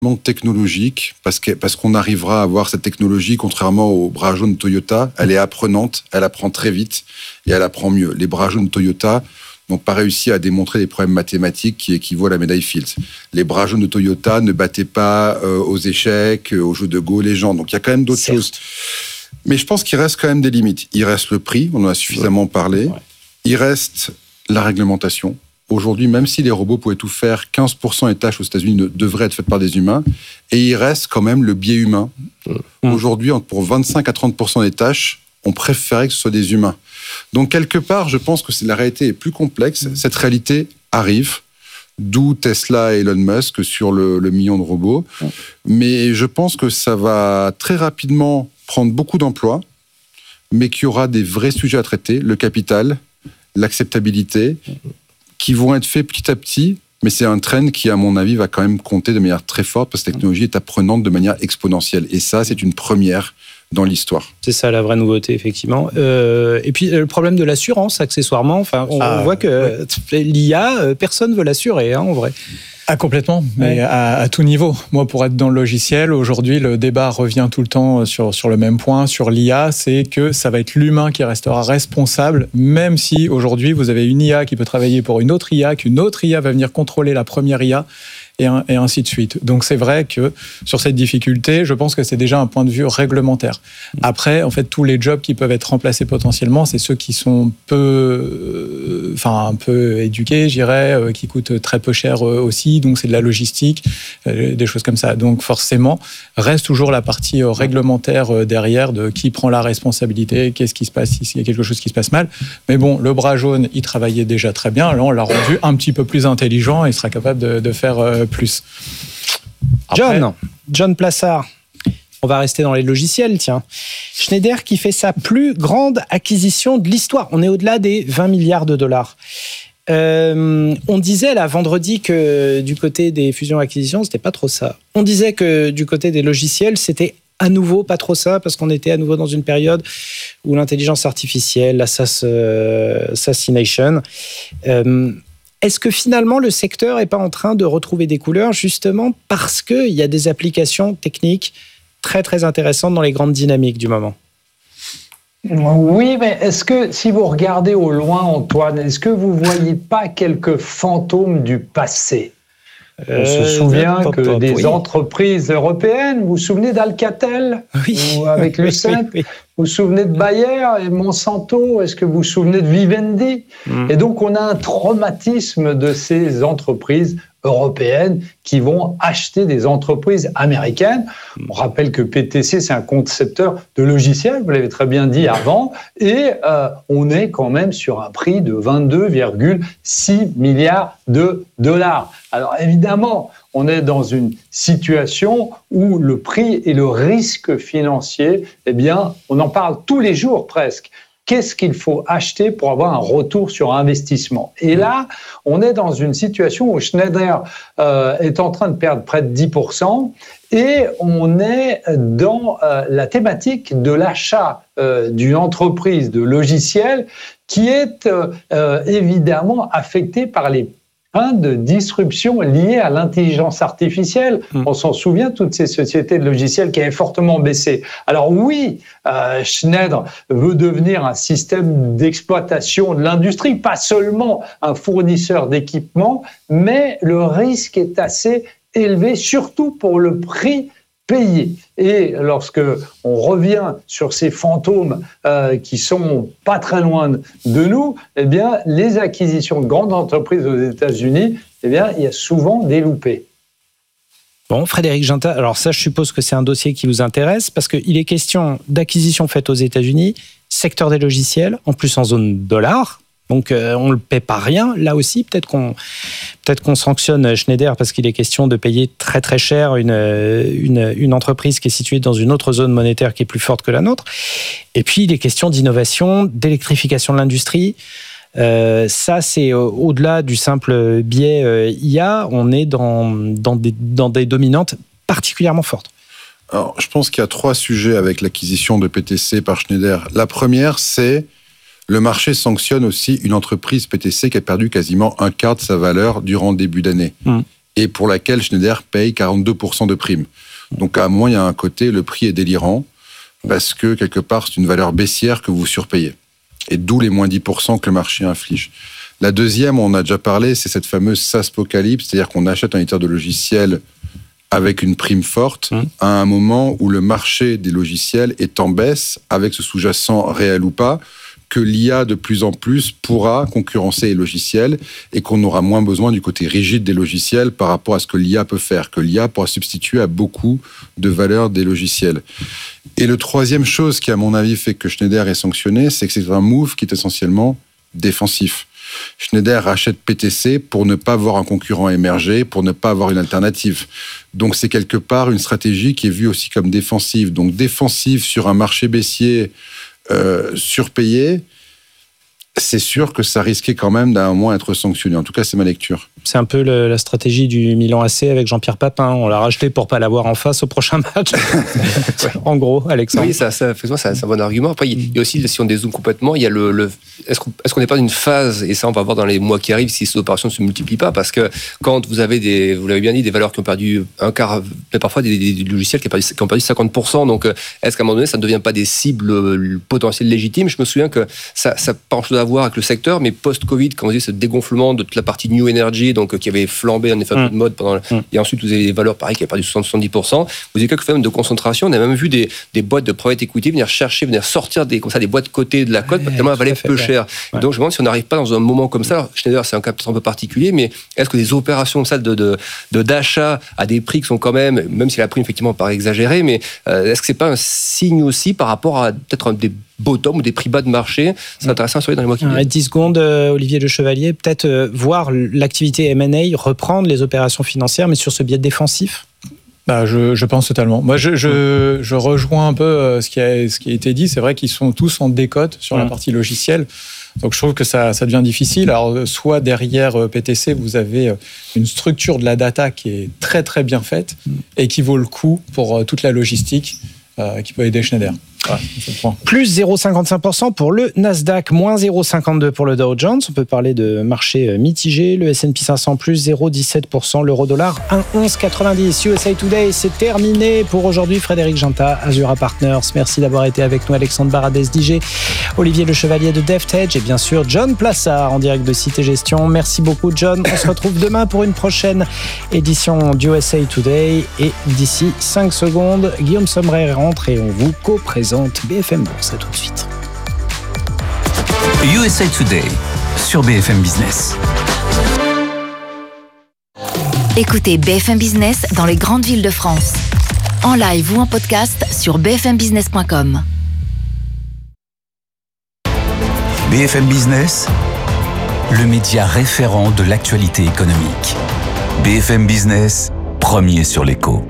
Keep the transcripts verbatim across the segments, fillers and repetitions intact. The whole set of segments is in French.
technologique, parce, que, parce qu'on arrivera à avoir cette technologie, contrairement aux bras jaunes Toyota, elle est apprenante, elle apprend très vite et elle apprend mieux. Les bras jaunes Toyota n'ont pas réussi à démontrer des problèmes mathématiques qui équivaut à la médaille Fields. Les bras jaunes de Toyota ne battaient pas euh, aux échecs, aux jeux de Go, les gens. Donc il y a quand même d'autres Certes. choses. Mais je pense qu'il reste quand même des limites. Il reste le prix, on en a suffisamment parlé. Ouais. Il reste la réglementation. Aujourd'hui, même si les robots pouvaient tout faire, quinze pour cent des tâches aux États-Unis devraient être faites par des humains. Et il reste quand même le biais humain. Mmh. Aujourd'hui, pour vingt-cinq à trente pour cent des tâches, on préférait que ce soit des humains. Donc, quelque part, je pense que la réalité est plus complexe. Mmh. Cette réalité arrive, d'où Tesla et Elon Musk sur le, le million de robots. Mmh. Mais je pense que ça va très rapidement prendre beaucoup d'emplois, mais qu'il y aura des vrais sujets à traiter, le capital, l'acceptabilité, mmh. qui vont être faits petit à petit, mais c'est un trend qui, à mon avis, va quand même compter de manière très forte, parce que la technologie est apprenante de manière exponentielle. Et ça, c'est une première dans l'histoire. C'est ça la vraie nouveauté, effectivement. Euh, et puis le problème de l'assurance, accessoirement, enfin, on, ah, on voit que ouais. l'I A, personne ne veut l'assurer, hein, en vrai. Ah, complètement, mais ouais. à, à tout niveau. Moi, pour être dans le logiciel, aujourd'hui, le débat revient tout le temps sur, sur le même point, sur l'I A, c'est que ça va être l'humain qui restera responsable, même si aujourd'hui, vous avez une I A qui peut travailler pour une autre I A, qu'une autre I A va venir contrôler la première I A, et, un, et ainsi de suite. Donc, c'est vrai que sur cette difficulté, je pense que c'est déjà un point de vue réglementaire. Après, en fait, tous les jobs qui peuvent être remplacés potentiellement, c'est ceux qui sont peu, euh, enfin, un peu éduqués, je dirais, euh, qui coûtent très peu cher euh, aussi. Donc, c'est de la logistique, euh, des choses comme ça. Donc, forcément, reste toujours la partie euh, réglementaire euh, derrière de qui prend la responsabilité, qu'est-ce qui se passe s'il y a quelque chose qui se passe mal. Mais bon, le bras jaune, il travaillait déjà très bien. Là, on l'a rendu un petit peu plus intelligent et il sera capable de, de faire euh, plus. Après, John, John Plassard. On va rester dans les logiciels, tiens. Schneider qui fait sa plus grande acquisition de l'histoire. On est au-delà des vingt milliards de dollars. Euh, on disait là vendredi que du côté des fusions-acquisitions, c'était pas trop ça. On disait que du côté des logiciels, c'était à nouveau pas trop ça, parce qu'on était à nouveau dans une période où l'intelligence artificielle, l'assassination... Euh, Est-ce que finalement le secteur n'est pas en train de retrouver des couleurs justement parce qu'il y a des applications techniques très très intéressantes dans les grandes dynamiques du moment ? Oui, mais est-ce que si vous regardez au loin, Antoine, est-ce que vous ne voyez pas quelques fantômes du passé ? On se souvient euh, que pop, des oui. entreprises européennes, vous vous souvenez d'Alcatel, oui. ou avec Lucent, oui, oui. vous vous souvenez de Bayer et Monsanto, est-ce que vous vous souvenez de Vivendi ? mm. Et donc on a un traumatisme de ces entreprises européennes qui vont acheter des entreprises américaines. On rappelle que P T C, c'est un concepteur de logiciels, vous l'avez très bien dit avant, et euh, on est quand même sur un prix de vingt-deux virgule six milliards de dollars. Alors évidemment, on est dans une situation où le prix et le risque financier, eh bien, on en parle tous les jours presque. Qu'est-ce qu'il faut acheter pour avoir un retour sur investissement ? Et là, on est dans une situation où Schneider euh, est en train de perdre près de dix pour cent et on est dans euh, la thématique de l'achat euh, d'une entreprise de logiciels qui est euh, évidemment affectée par les de disruption liée à l'intelligence artificielle. Mmh. On s'en souvient, toutes ces sociétés de logiciels qui avaient fortement baissé. Alors oui, euh, Schneider veut devenir un système d'exploitation de l'industrie, pas seulement un fournisseur d'équipements, mais le risque est assez élevé, surtout pour le prix payé. Et lorsque on revient sur ces fantômes euh, qui sont pas très loin de nous, eh bien, les acquisitions de grandes entreprises aux États-Unis, eh bien, il y a souvent des loupés. Bon, Frédéric Ginta, alors ça, je suppose que c'est un dossier qui vous intéresse parce qu'il est question d'acquisitions faites aux États-Unis, secteur des logiciels, en plus en zone dollar. Donc, euh, on ne le paie pas rien. Là aussi, peut-être qu'on, peut-être qu'on sanctionne Schneider parce qu'il est question de payer très très cher une, une, une entreprise qui est située dans une autre zone monétaire qui est plus forte que la nôtre. Et puis, il est question d'innovation, d'électrification de l'industrie. Euh, ça, c'est au-delà du simple biais euh, I A. On est dans, dans, des, dans des dominantes particulièrement fortes. Alors, je pense qu'il y a trois sujets avec l'acquisition de P T C par Schneider. La première, c'est le marché sanctionne aussi une entreprise P T C qui a perdu quasiment un quart de sa valeur durant le début d'année. Mmh. et pour laquelle Schneider paye quarante-deux pour cent de prime. Donc à un moment, il y a un côté, le prix est délirant, parce que quelque part, c'est une valeur baissière que vous surpayez. Et d'où les moins dix pour cent que le marché inflige. La deuxième, on a déjà parlé, c'est cette fameuse SaaSpocalypse, c'est-à-dire qu'on achète un éditeur de logiciels avec une prime forte, mmh. à un moment où le marché des logiciels est en baisse, avec ce sous-jacent réel ou pas, que l'I A de plus en plus pourra concurrencer les logiciels et qu'on aura moins besoin du côté rigide des logiciels par rapport à ce que l'I A peut faire, que l'I A pourra substituer à beaucoup de valeurs des logiciels. Et le troisième chose qui, à mon avis, fait que Schneider est sanctionné, c'est que c'est un move qui est essentiellement défensif. Schneider rachète P T C pour ne pas voir un concurrent émerger, pour ne pas avoir une alternative. Donc c'est quelque part une stratégie qui est vue aussi comme défensive. Donc défensive sur un marché baissier euh, surpayé, c'est sûr que ça risquait quand même d'un moment d'être sanctionné. En tout cas, c'est ma lecture. C'est un peu le, la stratégie du Milan A C avec Jean-Pierre Papin. On l'a racheté pour pas l'avoir en face au prochain match. Ouais. En gros, Alexandre. Oui, ça, ça, ça, c'est un bon argument. Après, il y a aussi, si on dézoome complètement, il y a le, le est-ce qu'on est-ce qu'on n'est pas dans une phase, et ça, on va voir dans les mois qui arrivent si ces opérations ne se multiplient pas, parce que quand vous avez des, vous l'avez bien dit, des valeurs qui ont perdu un quart, mais parfois des, des, des logiciels qui ont, perdu, qui ont perdu cinquante pour cent. Donc, est-ce qu'à un moment donné, ça ne devient pas des cibles potentielles légitimes? Je me souviens que ça, ça n'a pas grand-chose à voir avec le secteur, mais post-Covid, quand vous dites ce dégonflement de toute la partie New Energy, donc qui avait flambé en effet un peu de mode pendant, mmh. et ensuite vous avez des valeurs pareilles qui avaient perdu soixante à soixante-dix pour cent. Vous avez quelques phénomènes de concentration. On a même vu des, des boîtes de private equity venir chercher, venir sortir des, comme ça, des boîtes cotées de la cote, ouais, tellement elles valaient peu cher. Ouais. Donc je me demande si on n'arrive pas dans un moment comme ça. Alors, Schneider, c'est un cas peut-être un peu particulier, mais est-ce que des opérations comme ça de, de, de, d'achat à des prix qui sont quand même, même si la prime effectivement paraît exagérée, mais euh, est-ce que c'est pas un signe aussi par rapport à peut-être un des bottom ou des prix bas de marché? C'est intéressant à surveiller dans les mois qui viennent. dix secondes, euh, Olivier Le Chevalier, peut-être euh, voir l'activité M and A reprendre les opérations financières, mais sur ce biais défensif. Bah, je, je pense totalement. Moi, je, je, je rejoins un peu ce qui a, ce qui a été dit. C'est vrai qu'ils sont tous en décote sur la partie logicielle. Donc, je trouve que ça, ça devient difficile. Alors, soit derrière P T C, vous avez une structure de la data qui est très, très bien faite et qui vaut le coup pour toute la logistique euh, qui peut aider Schneider. Ouais, plus zéro virgule cinquante-cinq pour cent pour le Nasdaq, moins zéro virgule cinquante-deux pour pour le Dow Jones. On peut parler de marché mitigé. Le S and P cinq cents plus zéro virgule dix-sept pour cent. L'euro-dollar un virgule onze quatre-vingt-dix. U S A Today, c'est terminé pour aujourd'hui. Frédéric Ginta, Azura Partners. Merci d'avoir été avec nous. Alexandre Baradez-D G, Olivier Le Chevalier de DevTech et bien sûr John Plassard en direct de Cité Gestion. Merci beaucoup John. On se retrouve demain pour une prochaine édition du U S A Today. Et d'ici cinq secondes, Guillaume Sommerer rentre et on vous co-présente B F M Bourse. À tout de suite. U S A Today sur B F M Business. Écoutez B F M Business dans les grandes villes de France. En live ou en podcast sur b f m business point com. B F M Business, le média référent de l'actualité économique. B F M Business, premier sur l'écho.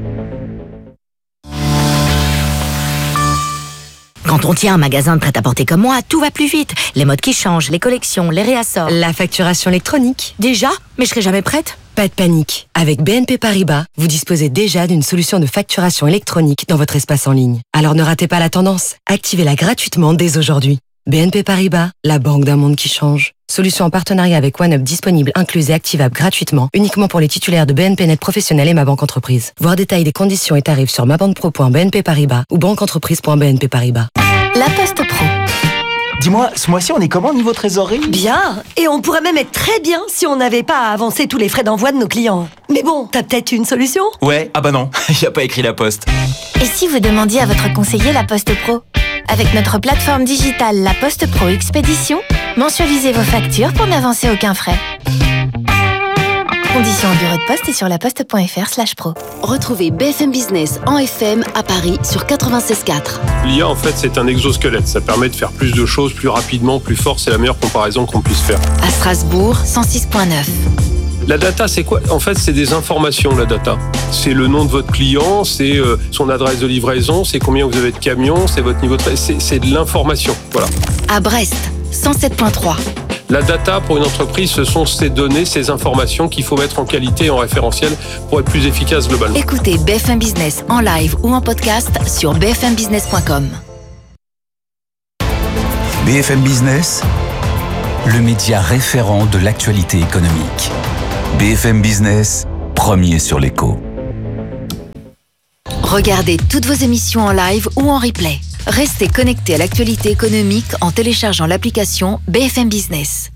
Quand on tient un magasin de prêt-à-porter comme moi, tout va plus vite. Les modes qui changent, les collections, les réassorts. La facturation électronique. Déjà? Mais je serai jamais prête. Pas de panique. Avec B N P Paribas, vous disposez déjà d'une solution de facturation électronique dans votre espace en ligne. Alors ne ratez pas la tendance. Activez-la gratuitement dès aujourd'hui. B N P Paribas, la banque d'un monde qui change. Solution en partenariat avec OneUp disponible, incluse et activable gratuitement, uniquement pour les titulaires de B N P Net Professionnel et Ma Banque Entreprise. Voir détails des conditions et tarifs sur ma banque pro point b n p paribas ou banque entreprise point b n p paribas. La Poste Pro. Dis-moi, ce mois-ci, on est comment niveau trésorerie? Bien, et on pourrait même être très bien si on n'avait pas à avancer tous les frais d'envoi de nos clients. Mais bon, t'as peut-être une solution? Ouais, ah bah non, il n'y a pas écrit La Poste. Et si vous demandiez à votre conseiller La Poste Pro? Avec notre plateforme digitale La Poste Pro Expédition, mensualisez vos factures pour n'avancer aucun frais. Conditions en bureau de poste et sur laposte point f r slash pro. Retrouvez B F M Business en F M à Paris sur quatre-vingt-seize quatre. L'I A, en fait, c'est un exosquelette. Ça permet de faire plus de choses plus rapidement, plus fort. C'est la meilleure comparaison qu'on puisse faire. À Strasbourg, cent six virgule neuf. La data, c'est quoi? En fait, c'est des informations, la data. C'est le nom de votre client, c'est euh, son adresse de livraison, c'est combien vous avez de camions, c'est votre niveau de... C'est, c'est de l'information, voilà. À Brest, cent sept virgule trois. La data, pour une entreprise, ce sont ces données, ces informations qu'il faut mettre en qualité et en référentiel pour être plus efficace globalement. Écoutez B F M Business en live ou en podcast sur b f m business point com. B F M Business, le média référent de l'actualité économique. B F M Business, premier sur l'écho. Regardez toutes vos émissions en live ou en replay. Restez connectés à l'actualité économique en téléchargeant l'application B F M Business.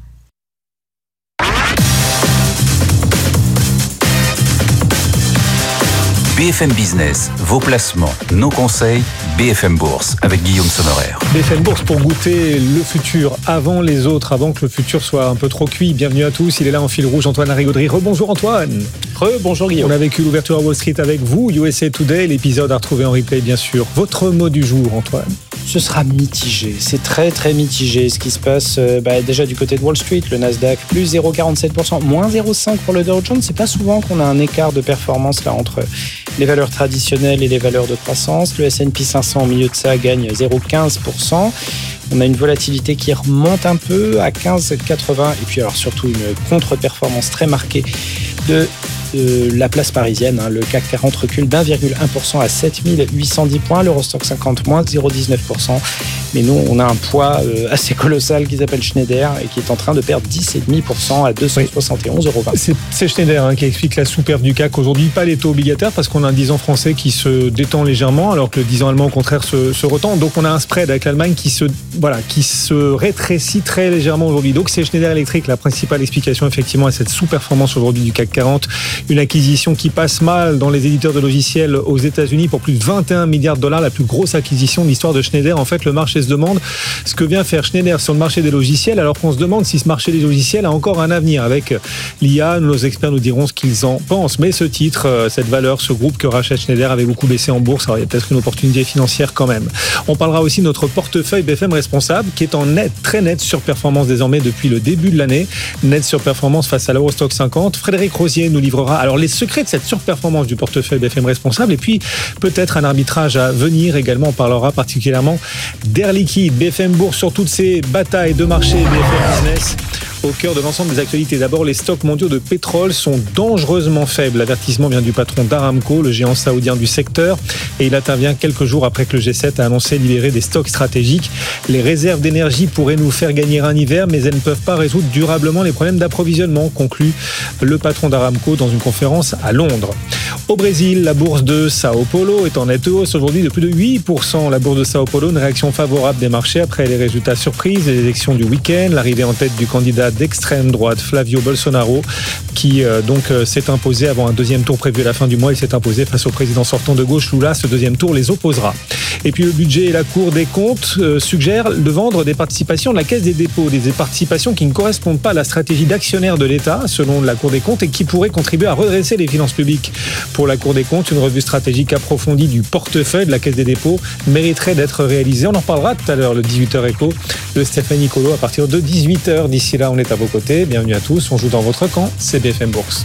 B F M Business, vos placements, nos conseils, B F M Bourse avec Guillaume Sommerer. B F M Bourse pour goûter le futur avant les autres, avant que le futur soit un peu trop cuit. Bienvenue à tous, il est là en fil rouge, Antoine Larigauderie. Rebonjour Antoine. Rebonjour Guillaume. On a vécu l'ouverture à Wall Street avec vous, U S A Today, l'épisode à retrouver en replay bien sûr. Votre mot du jour Antoine? Ce sera mitigé, c'est très très mitigé ce qui se passe euh, bah, déjà du côté de Wall Street, le Nasdaq plus zéro virgule quarante-sept pour cent, moins zéro virgule cinq pour le Dow Jones. C'est pas souvent qu'on a un écart de performance là entre les valeurs traditionnelles et les valeurs de croissance. Le S and P cinq cents au milieu de ça gagne zéro virgule quinze pour cent. On a une volatilité qui remonte un peu à quinze virgule quatre-vingts et puis alors surtout une contre-performance très marquée de Euh, la place parisienne, hein, le C A C quarante recule d'un virgule un pour cent à sept mille huit cent dix points, l'Eurostoxx cinquante moins zéro virgule dix-neuf pour cent. Mais nous, on a un poids euh, assez colossal qui s'appelle Schneider et qui est en train de perdre dix virgule cinq pour cent à deux cent soixante et onze euros vingt. C'est, c'est Schneider hein, qui explique la sous-perf du C A C aujourd'hui, pas les taux obligataires parce qu'on a un dix ans français qui se détend légèrement alors que le dix ans allemand au contraire se, se retend. Donc on a un spread avec l'Allemagne qui se, voilà, qui se rétrécit très légèrement aujourd'hui. Donc c'est Schneider Electric la principale explication effectivement à cette sous-performance aujourd'hui du C A C quarante. Une acquisition qui passe mal dans les éditeurs de logiciels aux États-Unis pour plus de vingt et un milliards de dollars, la plus grosse acquisition de l'histoire de Schneider. En fait, le marché se demande ce que vient faire Schneider sur le marché des logiciels, alors qu'on se demande si ce marché des logiciels a encore un avenir. Avec l'I A, nos experts nous diront ce qu'ils en pensent. Mais ce titre, cette valeur, ce groupe que rachète Schneider avait beaucoup baissé en bourse. Alors, il y a peut-être une opportunité financière quand même. On parlera aussi de notre portefeuille B F M responsable qui est en net, très nette surperformance désormais depuis le début de l'année. Nette surperformance face à l'Eurostoxx cinquante. Frédéric Rosier nous livrera alors les secrets de cette surperformance du portefeuille B F M responsable et puis peut-être un arbitrage à venir également. On parlera particulièrement d'Air Liquide. B F M Bourse sur toutes ces batailles de marché, B F M Business au cœur de l'ensemble des actualités. D'abord, les stocks mondiaux de pétrole sont dangereusement faibles. L'avertissement vient du patron d'Aramco, le géant saoudien du secteur, et il intervient quelques jours après que le G sept a annoncé libérer des stocks stratégiques. Les réserves d'énergie pourraient nous faire gagner un hiver, mais elles ne peuvent pas résoudre durablement les problèmes d'approvisionnement, conclut le patron d'Aramco dans une conférence à Londres. Au Brésil, la bourse de Sao Paulo est en nette hausse aujourd'hui de plus de huit pour cent. La bourse de Sao Paulo, une réaction favorable des marchés après les résultats surprises des élections du week-end, l'arrivée en tête du candidat d'extrême droite Flavio Bolsonaro qui euh, donc euh, s'est imposé avant un deuxième tour prévu à la fin du mois. Il s'est imposé face au président sortant de gauche Lula. Ce deuxième tour les opposera. Et puis le budget et la Cour des comptes euh, suggèrent de vendre des participations de la Caisse des dépôts, des participations qui ne correspondent pas à la stratégie d'actionnaire de l'État selon la Cour des comptes et qui pourraient contribuer à redresser les finances publiques. Pour la Cour des comptes, une revue stratégique approfondie du portefeuille de la Caisse des dépôts mériterait d'être réalisée. On en parlera tout à l'heure, le dix-huit heures écho de Stéphanie Colo à partir de dix-huit heures. D'ici là, on est à vos côtés. Bienvenue à tous. On joue dans votre camp. C'est B F M Bourse.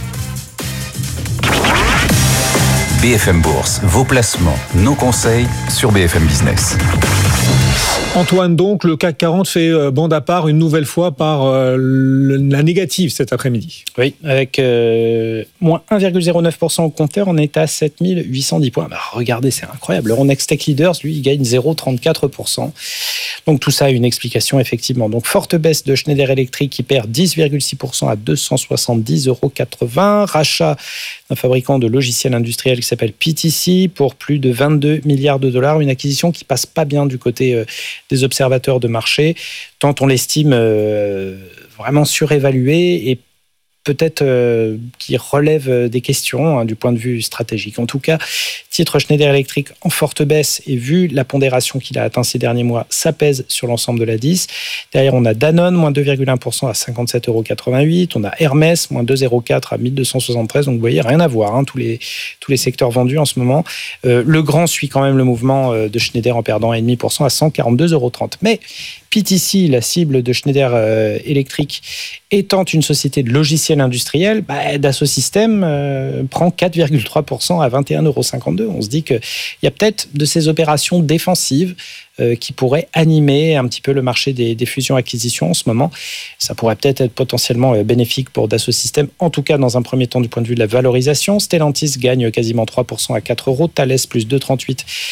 B F M Bourse, vos placements, nos conseils sur B F M Business. Antoine, donc, le C A C quarante fait bande à part une nouvelle fois par euh, la négative cet après-midi. Oui, avec euh, moins un virgule zéro neuf pour cent au compteur, on est à sept mille huit cent dix points. Bah, regardez, c'est incroyable. Euronext Tech Leaders, lui, il gagne zéro virgule trente-quatre pour cent. Donc tout ça a une explication, effectivement. Donc forte baisse de Schneider Electric qui perd dix virgule six pour cent à deux cent soixante-dix euros quatre-vingts. Rachat d'un fabricant de logiciels industriels qui s'appelle P T C pour plus de vingt-deux milliards de dollars. Une acquisition qui passe pas bien du côté euh, des observateurs de marché, tant on l'estime euh, vraiment surévalué et peut-être euh, qui relève des questions hein, du point de vue stratégique. En tout cas, titre Schneider Electric en forte baisse et vu la pondération qu'il a atteint ces derniers mois, ça pèse sur l'ensemble de la dix. Derrière, on a Danone, moins deux virgule un pour cent à cinquante-sept euros quatre-vingt-huit. On a Hermès, moins deux virgule zéro quatre à mille deux cent soixante-treize. Donc, vous voyez, rien à voir, hein, tous, les, tous les secteurs vendus en ce moment. Euh, le grand suit quand même le mouvement de Schneider en perdant un virgule cinq pour cent à cent quarante-deux euros trente. Mais P T C, la cible de Schneider euh, Electric, étant une société de logiciels industriels, bah, Dassault Systèmes euh, prend quatre virgule trois pour cent à vingt et un euros cinquante-deux. On se dit qu'il y a peut-être de ces opérations défensives euh, qui pourraient animer un petit peu le marché des, des fusions-acquisitions en ce moment. Ça pourrait peut-être être potentiellement euh, bénéfique pour Dassault Systèmes, en tout cas dans un premier temps du point de vue de la valorisation. Stellantis gagne quasiment trois pour cent à quatre euros, Thales plus deux virgule trente-huit.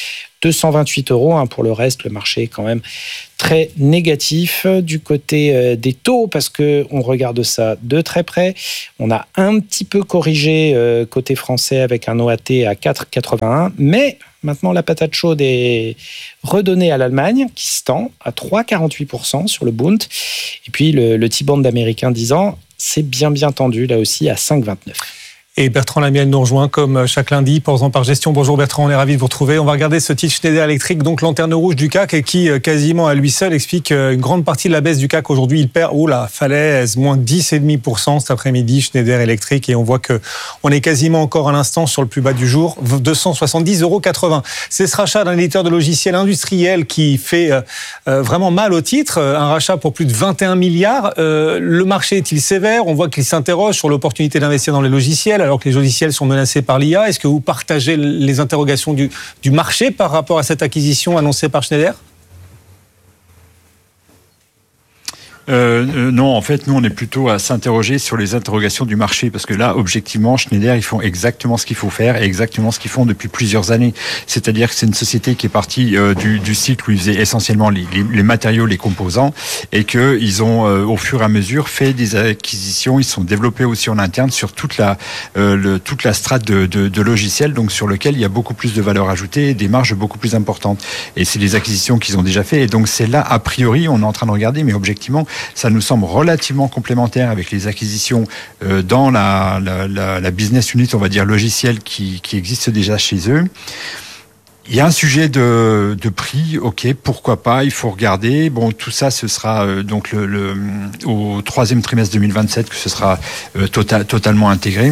deux cent vingt-huit euros. Hein. Pour le reste, le marché est quand même très négatif du côté des taux, parce qu'on regarde ça de très près. On a un petit peu corrigé côté français avec un O A T à quatre virgule quatre-vingt-un, mais maintenant la patate chaude est redonnée à l'Allemagne, qui se tend à trois virgule quarante-huit pour cent sur le Bund. Et puis le, le T-bond américain dix ans, c'est bien bien tendu, là aussi à cinq virgule vingt-neuf. Et Bertrand Lamiel nous rejoint comme chaque lundi, Ports en par gestion. Bonjour Bertrand, on est ravis de vous retrouver. On va regarder ce titre Schneider Electric, donc lanterne rouge du C A C, et qui quasiment à lui seul explique une grande partie de la baisse du C A C. Aujourd'hui, il perd, oh la falaise, moins dix virgule cinq pour cent cet après-midi, Schneider Electric, et on voit que on est quasiment encore à l'instant sur le plus bas du jour, deux cent soixante-dix euros quatre-vingts. C'est ce rachat d'un éditeur de logiciels industriel qui fait euh, vraiment mal au titre, un rachat pour plus de vingt et un milliards. Euh, le marché est-il sévère? On voit qu'il s'interroge sur l'opportunité d'investir dans les logiciels, alors que les logiciels sont menacés par l'I A. Est-ce que vous partagez les interrogations du, du marché par rapport à cette acquisition annoncée par Schneider ? Euh, euh, non, en fait, nous, on est plutôt à s'interroger sur les interrogations du marché, parce que là, objectivement, Schneider, ils font exactement ce qu'il faut faire et exactement ce qu'ils font depuis plusieurs années. C'est-à-dire que c'est une société qui est partie euh, du, du cycle où ils faisaient essentiellement les, les, les matériaux, les composants, et que ils ont, euh, au fur et à mesure, fait des acquisitions. Ils sont développés aussi en interne sur toute la, euh, le, toute la strate de, de, de logiciels, donc sur lequel il y a beaucoup plus de valeur ajoutée et des marges beaucoup plus importantes. Et c'est des acquisitions qu'ils ont déjà fait. Et donc c'est là, a priori, on est en train de regarder, mais objectivement, ça nous semble relativement complémentaire avec les acquisitions euh, dans la, la, la, la business unit, on va dire logicielle, qui, qui existe déjà chez eux. Il y a un sujet de, de prix, ok, pourquoi pas, il faut regarder. Bon, tout ça, ce sera euh, donc le, le, au troisième trimestre deux mille vingt-sept que ce sera euh, total, totalement intégré.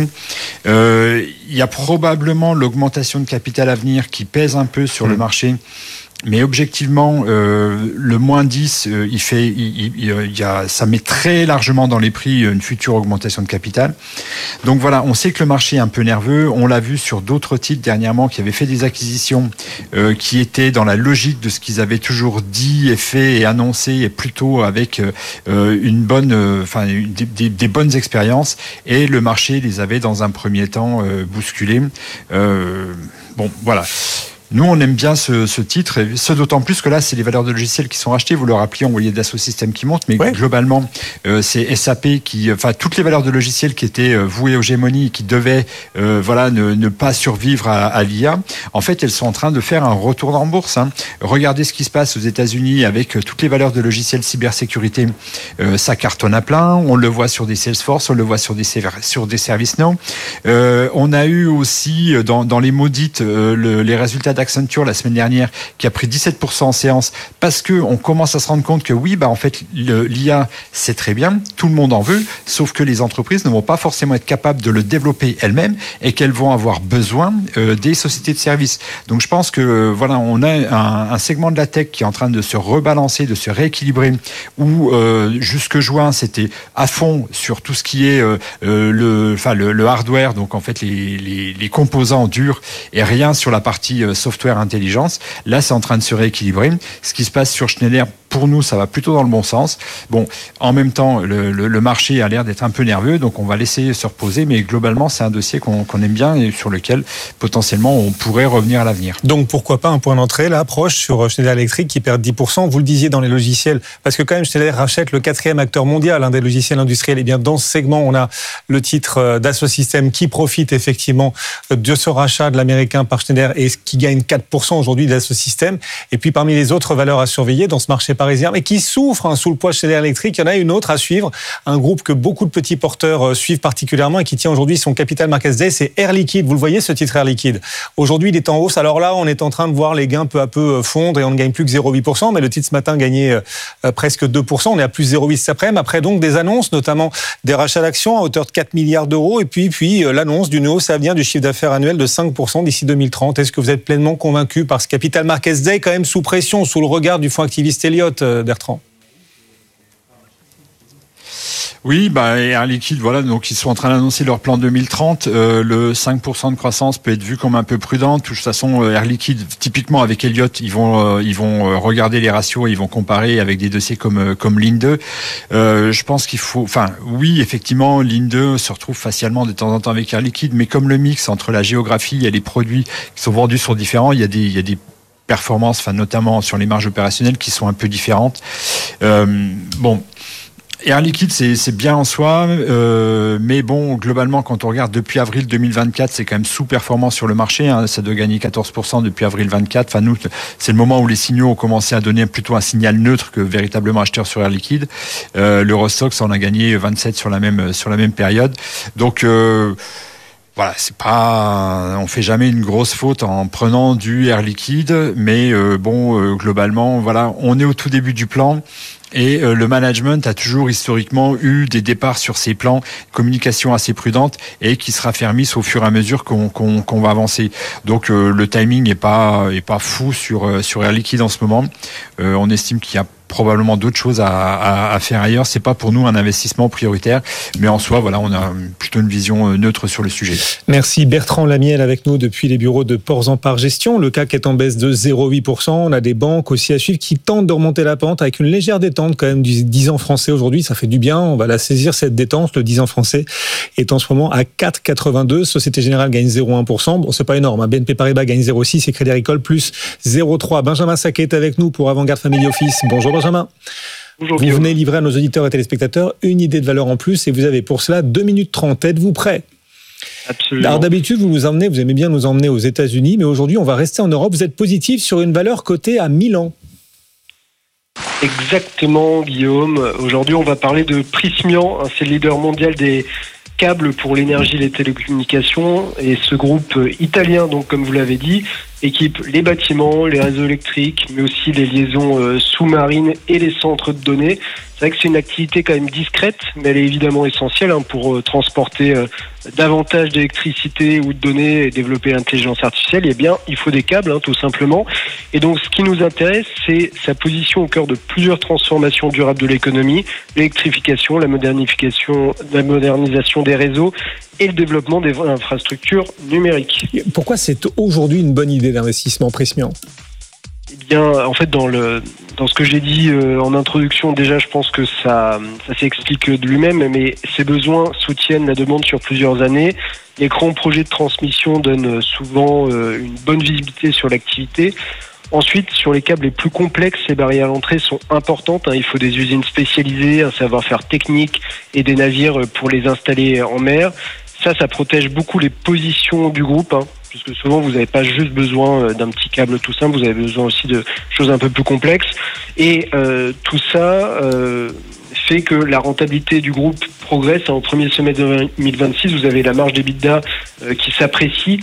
Euh, il y a probablement l'augmentation de capital à venir qui pèse un peu sur mmh. le marché. Mais objectivement, euh, le moins dix, euh, il fait, il, il, il y a, ça met très largement dans les prix une future augmentation de capital. Donc voilà, on sait que le marché est un peu nerveux. On l'a vu sur d'autres titres dernièrement qui avaient fait des acquisitions euh, qui étaient dans la logique de ce qu'ils avaient toujours dit et fait et annoncé, et plutôt avec euh, une bonne, enfin euh, des, des, des bonnes expériences. Et le marché les avait dans un premier temps euh, bousculés. Euh, bon, voilà. Nous, on aime bien ce, ce titre, et ce d'autant plus que là, c'est les valeurs de logiciels qui sont rachetées. Vous le rappeliez, on voyait Dassault Systèmes qui monte, mais ouais. globalement, euh, c'est S A P qui, enfin, toutes les valeurs de logiciels qui étaient euh, vouées aux gémonies, qui devaient, euh, voilà, ne, ne pas survivre à, à l'I A. En fait, elles sont en train de faire un retour en bourse. Hein. Regardez ce qui se passe aux États-Unis avec euh, toutes les valeurs de logiciels cybersécurité. Euh, ça cartonne à plein. On le voit sur des Salesforce, on le voit sur des sur des ServiceNow. Euh, on a eu aussi dans, dans les maudites euh, le, les résultats Accenture la semaine dernière, qui a pris dix-sept pour cent en séance, parce que on commence à se rendre compte que oui, bah en fait l'I A c'est très bien, tout le monde en veut, sauf que les entreprises ne vont pas forcément être capables de le développer elles-mêmes, et qu'elles vont avoir besoin euh, des sociétés de services. Donc je pense que euh, voilà, on a un, un segment de la tech qui est en train de se rebalancer, de se rééquilibrer, où euh, jusque juin c'était à fond sur tout ce qui est euh, le, enfin le, le hardware, donc en fait les, les, les composants durs, et rien sur la partie euh, software intelligence. Là, c'est en train de se rééquilibrer. Ce qui se passe sur Schneider, pour nous, ça va plutôt dans le bon sens. Bon, en même temps, le, le, le marché a l'air d'être un peu nerveux, donc on va laisser se reposer, mais globalement, c'est un dossier qu'on, qu'on aime bien et sur lequel, potentiellement, on pourrait revenir à l'avenir. Donc, pourquoi pas un point d'entrée, là, proche sur Schneider Electric qui perd dix pour cent. Vous le disiez dans les logiciels, parce que quand même, Schneider rachète le quatrième acteur mondial, hein, des logiciels industriels. Et bien, dans ce segment, on a le titre Dassault Systèmes qui profite effectivement de ce rachat de l'américain par Schneider et qui gagne quatre pour cent aujourd'hui de Dassault Systèmes. Et puis, parmi les autres valeurs à surveiller dans ce marché parisien, mais qui souffre hein, sous le poids de Schneider Electric, il y en a une autre à suivre, un groupe que beaucoup de petits porteurs euh, suivent particulièrement et qui tient aujourd'hui son capital market day, c'est Air Liquide. Vous le voyez, ce titre Air Liquide. Aujourd'hui, il est en hausse. Alors là, on est en train de voir les gains peu à peu fondre et on ne gagne plus que zéro virgule huit pour cent, mais le titre ce matin gagnait euh, presque deux pour cent. On est à plus zéro virgule huit cet après-midi. Après donc des annonces, notamment des rachats d'actions à hauteur de quatre milliards d'euros et puis, puis euh, l'annonce d'une hausse à venir du chiffre d'affaires annuel de cinq pour cent d'ici deux mille trente. Est-ce que vous êtes pleinement convaincu par ce capital market day quand même sous pression, sous le regard du fonds activiste Elliott, euh, Bertrand? Oui, bah, Air Liquide, voilà, donc ils sont en train d'annoncer leur plan deux mille trente. Euh, le cinq pour cent de croissance peut être vu comme un peu prudent. De toute façon, Air Liquide, typiquement avec Elliott, ils vont, euh, ils vont regarder les ratios, et ils vont comparer avec des dossiers comme comme Linde. Euh, je pense qu'il faut, enfin, oui, effectivement, Linde se retrouve facialement de temps en temps avec Air Liquide, mais comme le mix entre la géographie et les produits qui sont vendus sont différents, il y a des, il y a des performances, enfin notamment sur les marges opérationnelles qui sont un peu différentes. Euh, bon. Air Liquide, c'est, c'est bien en soi, euh, mais bon, globalement, quand on regarde depuis avril deux mille vingt-quatre, c'est quand même sous-performant sur le marché. Hein, ça doit gagner quatorze pour cent depuis avril vingt-quatre. Enfin, nous, c'est le moment où les signaux ont commencé à donner plutôt un signal neutre que véritablement acheteur sur Air Liquide. Euh, L'Eurostoxx en a gagné vingt-sept sur la même sur la même période. Donc euh, voilà, c'est pas, on fait jamais une grosse faute en prenant du Air Liquide, mais euh, bon, euh, globalement, voilà, on est au tout début du plan. Et euh, le management a toujours historiquement eu des départs sur ses plans, communication assez prudente et qui se raffermissent au fur et à mesure qu'on, qu'on, qu'on va avancer. Donc euh, le timing est pas est pas fou sur euh, sur Air Liquide en ce moment. Euh, on estime qu'il y a probablement d'autres choses à, à, à faire ailleurs. C'est pas pour nous un investissement prioritaire, mais en soi, voilà, on a plutôt une vision neutre sur le sujet. Merci Bertrand Lamiel avec nous depuis les bureaux de Ports-en-Par Gestion. Le C A C est en baisse de zéro virgule huit pour cent. On a des banques aussi à suivre qui tentent de remonter la pente avec une légère détente quand même du dix ans français aujourd'hui. Ça fait du bien. On va la saisir cette détente. Le dix ans français est en ce moment à quatre virgule quatre-vingt-deux. Société Générale gagne zéro virgule un pour cent. Bon, c'est pas énorme. B N P Paribas gagne zéro virgule six et Crédit Agricole plus zéro virgule trois. Benjamin Sacquet est avec nous pour Avantgarde Family Office. Bonjour Benjamin. Bonjour, vous venez livrer à nos auditeurs et téléspectateurs une idée de valeur en plus et vous avez pour cela deux minutes trente. Êtes-vous prêt ? Absolument. Alors d'habitude, vous nous emmenez, vous aimez bien nous emmener aux États-Unis, mais aujourd'hui, on va rester en Europe. Vous êtes positif sur une valeur cotée à Milan. Exactement, Guillaume. Aujourd'hui, on va parler de Prysmian. C'est le leader mondial des câbles pour l'énergie et les télécommunications. Et ce groupe italien, donc comme vous l'avez dit, équipe les bâtiments, les réseaux électriques, mais aussi les liaisons sous-marines et les centres de données. C'est vrai que c'est une activité quand même discrète, mais elle est évidemment essentielle hein, pour euh, transporter euh, davantage d'électricité ou de données et développer l'intelligence artificielle. Eh bien, il faut des câbles, hein, tout simplement. Et donc, ce qui nous intéresse, c'est sa position au cœur de plusieurs transformations durables de l'économie, l'électrification, la modernification, la modernisation des réseaux et le développement des infrastructures numériques. Pourquoi c'est aujourd'hui une bonne idée d'investissement Prysmian ? Eh bien, en fait, dans le dans ce que j'ai dit euh, en introduction, déjà, je pense que ça ça s'explique de lui-même, mais ses besoins soutiennent la demande sur plusieurs années. Les grands projets de transmission donnent souvent euh, une bonne visibilité sur l'activité. Ensuite, sur les câbles les plus complexes, les barrières à l'entrée sont importantes. Hein. Il faut des usines spécialisées, un savoir-faire technique et des navires pour les installer en mer. Ça, ça protège beaucoup les positions du groupe, hein, puisque souvent, vous n'avez pas juste besoin d'un petit câble tout simple, vous avez besoin aussi de choses un peu plus complexes. Et euh, tout ça euh, fait que la rentabilité du groupe progresse. Au premier semestre deux mille vingt-six, vous avez la marge d'EBITDA euh, qui s'apprécie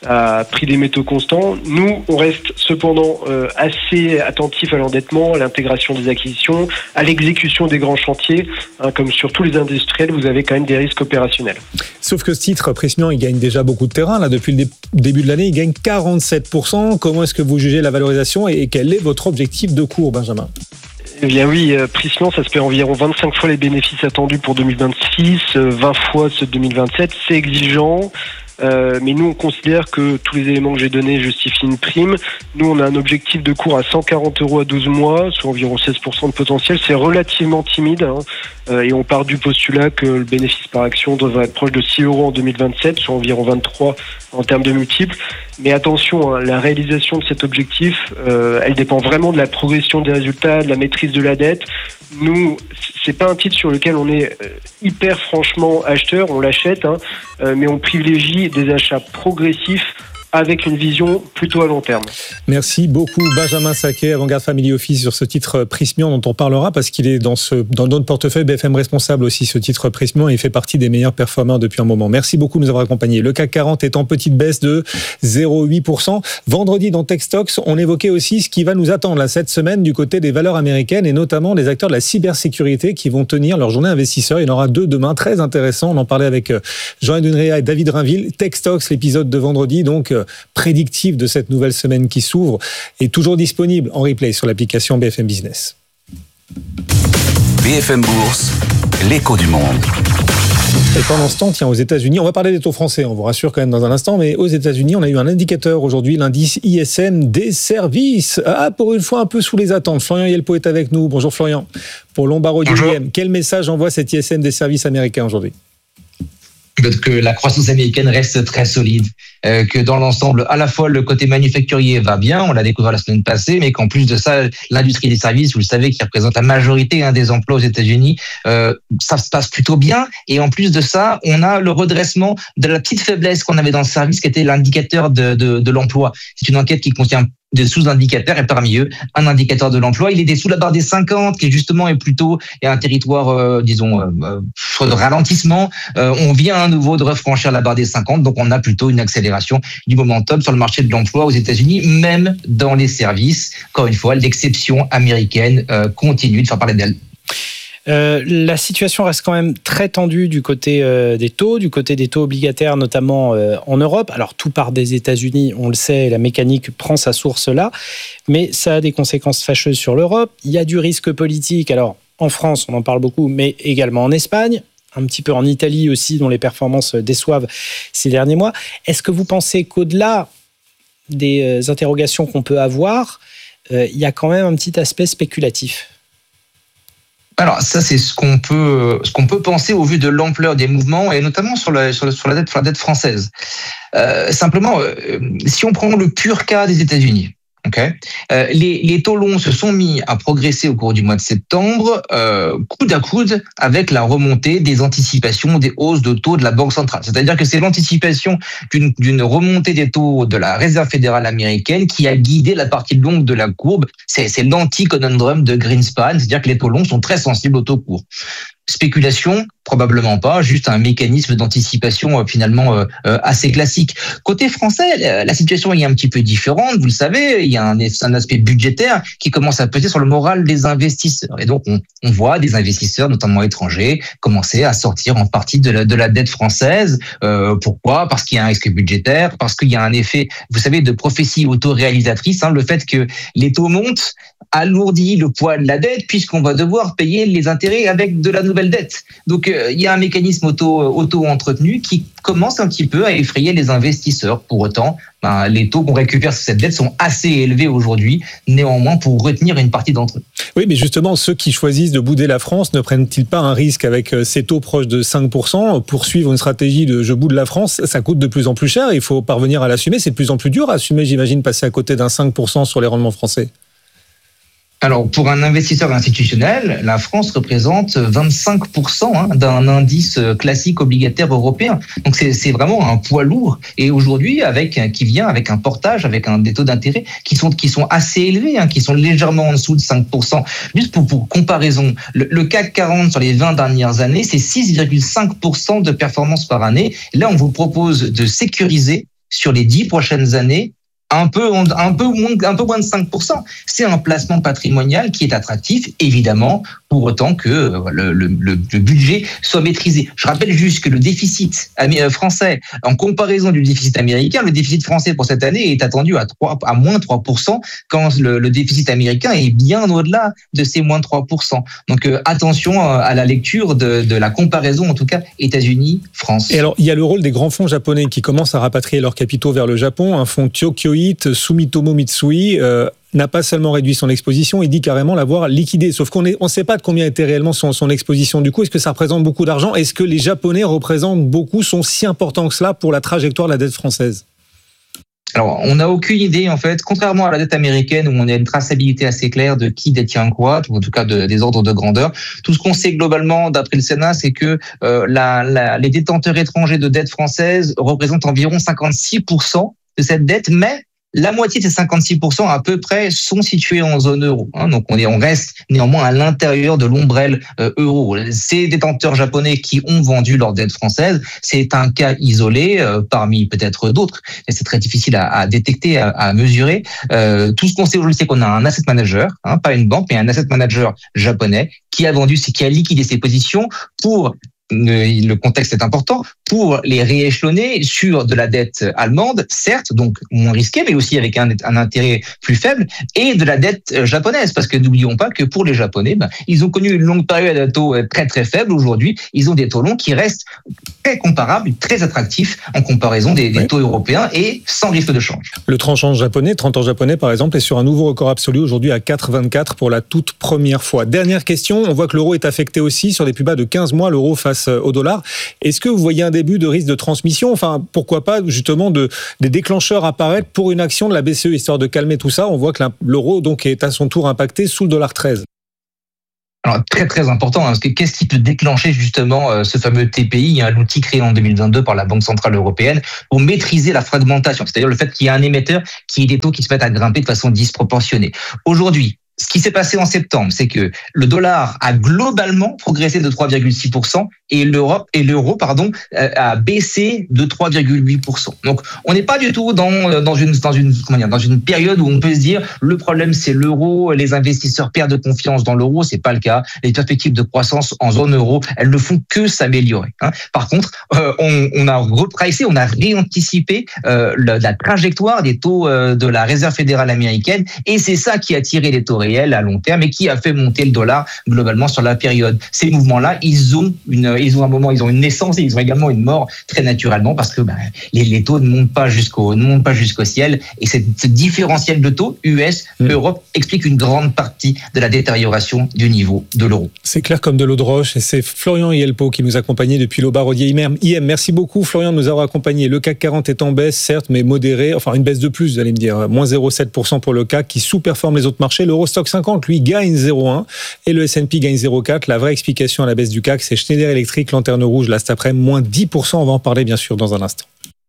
à prix des métaux constants. Nous, on reste cependant euh, assez attentifs à l'endettement, à l'intégration des acquisitions, à l'exécution des grands chantiers. Hein, comme sur tous les industriels, vous avez quand même des risques opérationnels. Sauf que ce titre, Prysmian, il gagne déjà beaucoup de terrain. Là, depuis le dé- début de l'année, il gagne quarante-sept pour cent. Comment est-ce que vous jugez la valorisation et quel est votre objectif de cours, Benjamin ? Eh bien oui, euh, Prysmian, ça se fait environ vingt-cinq fois les bénéfices attendus pour deux mille vingt-six, euh, vingt fois ceux de deux mille vingt-sept. C'est exigeant. Euh, mais nous, on considère que tous les éléments que j'ai donnés justifient une prime. Nous, on a un objectif de cours à cent quarante euros à douze mois, soit environ seize pour cent de potentiel. C'est relativement timide, hein, euh, et on part du postulat que le bénéfice par action devrait être proche de six euros en deux mille vingt-sept, soit environ vingt-trois en termes de multiples. Mais attention, hein, la réalisation de cet objectif, euh, elle dépend vraiment de la progression des résultats, de la maîtrise de la dette. Nous, c'est pas un titre sur lequel on est euh, hyper franchement acheteur, on l'achète, hein, euh, mais on privilégie des achats progressifs avec une vision plutôt à long terme. Merci beaucoup Benjamin Sacquet, Avantgarde Family Office, sur ce titre Prysmian dont on parlera parce qu'il est dans, ce, dans notre portefeuille B F M responsable aussi, ce titre Prysmian, et il fait partie des meilleurs performeurs depuis un moment. Merci beaucoup de nous avoir accompagnés. Le C A C quarante est en petite baisse de zéro virgule huit pour cent. Vendredi dans Techstocks, on évoquait aussi ce qui va nous attendre là, cette semaine du côté des valeurs américaines et notamment des acteurs de la cybersécurité qui vont tenir leur journée investisseurs. Il y en aura deux demain, très intéressants. On en parlait avec Jean-Edouin Réa et David Rainville. Techstocks, l'épisode de vendredi, donc prédictif de cette nouvelle semaine qui s'ouvre, est toujours disponible en replay sur l'application B F M Business. B F M Bourse, l'écho du monde. Et pendant ce temps, tiens, aux États-Unis, on va parler des taux français, on vous rassure quand même dans un instant, mais aux États-Unis, on a eu un indicateur aujourd'hui, l'indice I S M des services. Ah, pour une fois un peu sous les attentes. Florian Yelpo est avec nous. Bonjour Florian. Pour Lombard Odier, quel message envoie cet I S M des services américains aujourd'hui ? que la croissance américaine reste très solide, euh, que dans l'ensemble, à la fois le côté manufacturier va bien, on l'a découvert la semaine passée, mais qu'en plus de ça, l'industrie des services, vous le savez, qui représente la majorité hein, des emplois aux États-Unis, euh, ça se passe plutôt bien. Et en plus de ça, on a le redressement de la petite faiblesse qu'on avait dans le service, qui était l'indicateur de, de, de l'emploi. C'est une enquête qui contient des sous-indicateurs, et parmi eux, un indicateur de l'emploi. Il est sous la barre des cinquante, qui justement est plutôt est un territoire, euh, disons, euh, de ralentissement. Euh, on vient à nouveau de refranchir la barre des cinquante, donc on a plutôt une accélération du momentum sur le marché de l'emploi aux États-Unis, même dans les services. Encore une fois, l'exception américaine euh, continue de faire parler d'elle. Euh, la situation reste quand même très tendue du côté euh, des taux, du côté des taux obligataires, notamment euh, en Europe. Alors, tout part des États-Unis, on le sait, la mécanique prend sa source là, mais ça a des conséquences fâcheuses sur l'Europe. Il y a du risque politique, alors en France, on en parle beaucoup, mais également en Espagne, un petit peu en Italie aussi, dont les performances déçoivent ces derniers mois. Est-ce que vous pensez qu'au-delà des interrogations qu'on peut avoir, euh, il y a quand même un petit aspect spéculatif ? Alors ça, c'est ce qu'on peut ce qu'on peut penser au vu de l'ampleur des mouvements et notamment sur la sur, sur la dette sur la dette française. Euh, simplement, euh, si on prend le pur cas des États-Unis, okay, euh, les les taux longs se sont mis à progresser au cours du mois de septembre, euh, coude à coude avec la remontée des anticipations des hausses de taux de la Banque centrale. C'est-à-dire que c'est l'anticipation d'une d'une remontée des taux de la Réserve fédérale américaine qui a guidé la partie longue de la courbe. C'est c'est l'anti-conundrum de Greenspan, c'est-à-dire que les taux longs sont très sensibles aux taux courts. Spéculation, probablement pas, juste un mécanisme d'anticipation euh, finalement euh, euh, assez classique. Côté français, la situation est un petit peu différente, vous le savez, il y a un, un aspect budgétaire qui commence à peser sur le moral des investisseurs. Et donc, on, on voit des investisseurs, notamment étrangers, commencer à sortir en partie de la, de la dette française. Euh, pourquoi ? Parce qu'il y a un risque budgétaire, parce qu'il y a un effet, vous savez, de prophétie autoréalisatrice, hein, le fait que les taux montent alourdit le poids de la dette puisqu'on va devoir payer les intérêts avec de la nouvelle dette. Donc euh, il y a un mécanisme auto auto entretenu qui commence un petit peu à effrayer les investisseurs. Pour autant, ben, les taux qu'on récupère sur cette dette sont assez élevés aujourd'hui, néanmoins pour retenir une partie d'entre eux. Oui, mais justement, ceux qui choisissent de bouder la France ne prennent-ils pas un risque avec ces taux proches de cinq pour cent? Poursuivre une stratégie de je boude la France, ça coûte de plus en plus cher, il faut parvenir à l'assumer, c'est de plus en plus dur à assumer, j'imagine, passer à côté d'un cinq pour cent sur les rendements français. Alors, pour un investisseur institutionnel, la France représente vingt-cinq pour cent hein, d'un indice classique obligataire européen. Donc, c'est, c'est vraiment un poids lourd. Et aujourd'hui, avec qui vient avec un portage, avec un des taux d'intérêt qui sont qui sont assez élevés, hein, qui sont légèrement en dessous de cinq pour cent. Juste pour pour comparaison, le, le C A C quarante sur les vingt dernières années, c'est six virgule cinq pour cent de performance par année. Là, on vous propose de sécuriser sur les dix prochaines années. Un peu, un peu moins, un peu moins de cinq pour cent. C'est un placement patrimonial qui est attractif, évidemment, pour autant que le, le, le budget soit maîtrisé. Je rappelle juste que le déficit français, en comparaison du déficit américain, le déficit français pour cette année est attendu à trois, à moins trois pour cent, quand le, le déficit américain est bien au-delà de ces moins trois pour cent. Donc euh, attention à la lecture de, de la comparaison, en tout cas États-Unis-France. Et alors, il y a le rôle des grands fonds japonais qui commencent à rapatrier leurs capitaux vers le Japon. Un fonds Tokyo Sumitomo Mitsui euh, n'a pas seulement réduit son exposition, il dit carrément l'avoir liquidée. Sauf qu'on ne on sait pas de combien était réellement son, son exposition. Du coup, est-ce que ça représente beaucoup d'argent ? Est-ce que les Japonais représentent beaucoup, sont si importants que cela pour la trajectoire de la dette française ? Alors, on n'a aucune idée, en fait, contrairement à la dette américaine où on a une traçabilité assez claire de qui détient quoi, ou en tout cas de, des ordres de grandeur. Tout ce qu'on sait globalement, d'après le Sénat, c'est que euh, la, la, les détenteurs étrangers de dette française représentent environ cinquante-six pour cent de cette dette, mais la moitié de ces cinquante-six pour cent à peu près sont situés en zone euro. Hein, donc on, est, on reste néanmoins à l'intérieur de l'ombrelle euh, euro. Ces détenteurs japonais qui ont vendu leur dette française, c'est un cas isolé euh, parmi peut-être d'autres. Et c'est très difficile à, à détecter, à, à mesurer. Euh, tout ce qu'on sait aujourd'hui, c'est qu'on a un asset manager, hein, pas une banque, mais un asset manager japonais qui a vendu, qui a liquidé ses positions pour le contexte est important, pour les rééchelonner sur de la dette allemande, certes, donc moins risquée, mais aussi avec un, un intérêt plus faible, et de la dette japonaise, parce que n'oublions pas que pour les Japonais, ben, ils ont connu une longue période à taux très très faible. Aujourd'hui, ils ont des taux longs qui restent très comparables, très attractifs en comparaison des, des ouais. taux européens et sans risque de change. Le trente ans japonais, trente ans japonais par exemple, est sur un nouveau record absolu aujourd'hui à quatre virgule vingt-quatre pour la toute première fois. Dernière question, on voit que l'euro est affecté aussi sur des plus bas de quinze mois, l'euro face face au dollar. Est-ce que vous voyez un début de risque de transmission? Enfin, pourquoi pas justement de, des déclencheurs apparaître pour une action de la B C E, histoire de calmer tout ça? On voit que l'euro donc est à son tour impacté sous le dollar treize. Alors, très très important, hein, parce que qu'est-ce qui peut déclencher justement euh, ce fameux T P I, hein, l'outil créé en deux mille vingt-deux par la Banque Centrale Européenne pour maîtriser la fragmentation, c'est-à-dire le fait qu'il y a un émetteur qui ait des taux qui se mettent à grimper de façon disproportionnée. Aujourd'hui, ce qui s'est passé en septembre, c'est que le dollar a globalement progressé de trois virgule six pour cent et l'euro, et l'euro pardon, a baissé de trois virgule huit pour cent. Donc, on n'est pas du tout dans, dans, une, dans, une, comment dire, dans une période où on peut se dire le problème c'est l'euro, les investisseurs perdent confiance dans l'euro, c'est pas le cas. Les perspectives de croissance en zone euro, elles ne font que s'améliorer. Hein. Par contre, euh, on, on a repricé, on a réanticipé euh, la, la trajectoire des taux euh, de la Réserve fédérale américaine et c'est ça qui a tiré les taux réels à long terme et qui a fait monter le dollar globalement sur la période. Ces mouvements-là, ils ont une, ils ont un moment, ils ont une naissance et ils ont également une mort très naturellement parce que bah, les, les taux ne montent pas jusqu'au, ne montent pas jusqu'au ciel et cette, ce différentiel de taux U S mmh. Europe explique une grande partie de la détérioration du niveau de l'euro. C'est clair comme de l'eau de roche et c'est Florian Hielpo qui nous accompagnait depuis l'Aubarodier I M. Merci beaucoup Florian de nous avoir accompagnés. Le C A C quarante est en baisse certes mais modérée, enfin une baisse de plus vous allez me dire, moins zéro virgule sept pour cent pour le C A C qui sous-performe les autres marchés. L'Eurostock cinquante, lui, gagne zéro virgule un et le S and P gagne zéro virgule quatre. La vraie explication à la baisse du C A C, c'est Schneider Electric, lanterne rouge, là, cet après-midi, moins dix pour cent. On va en parler, bien sûr, dans un instant.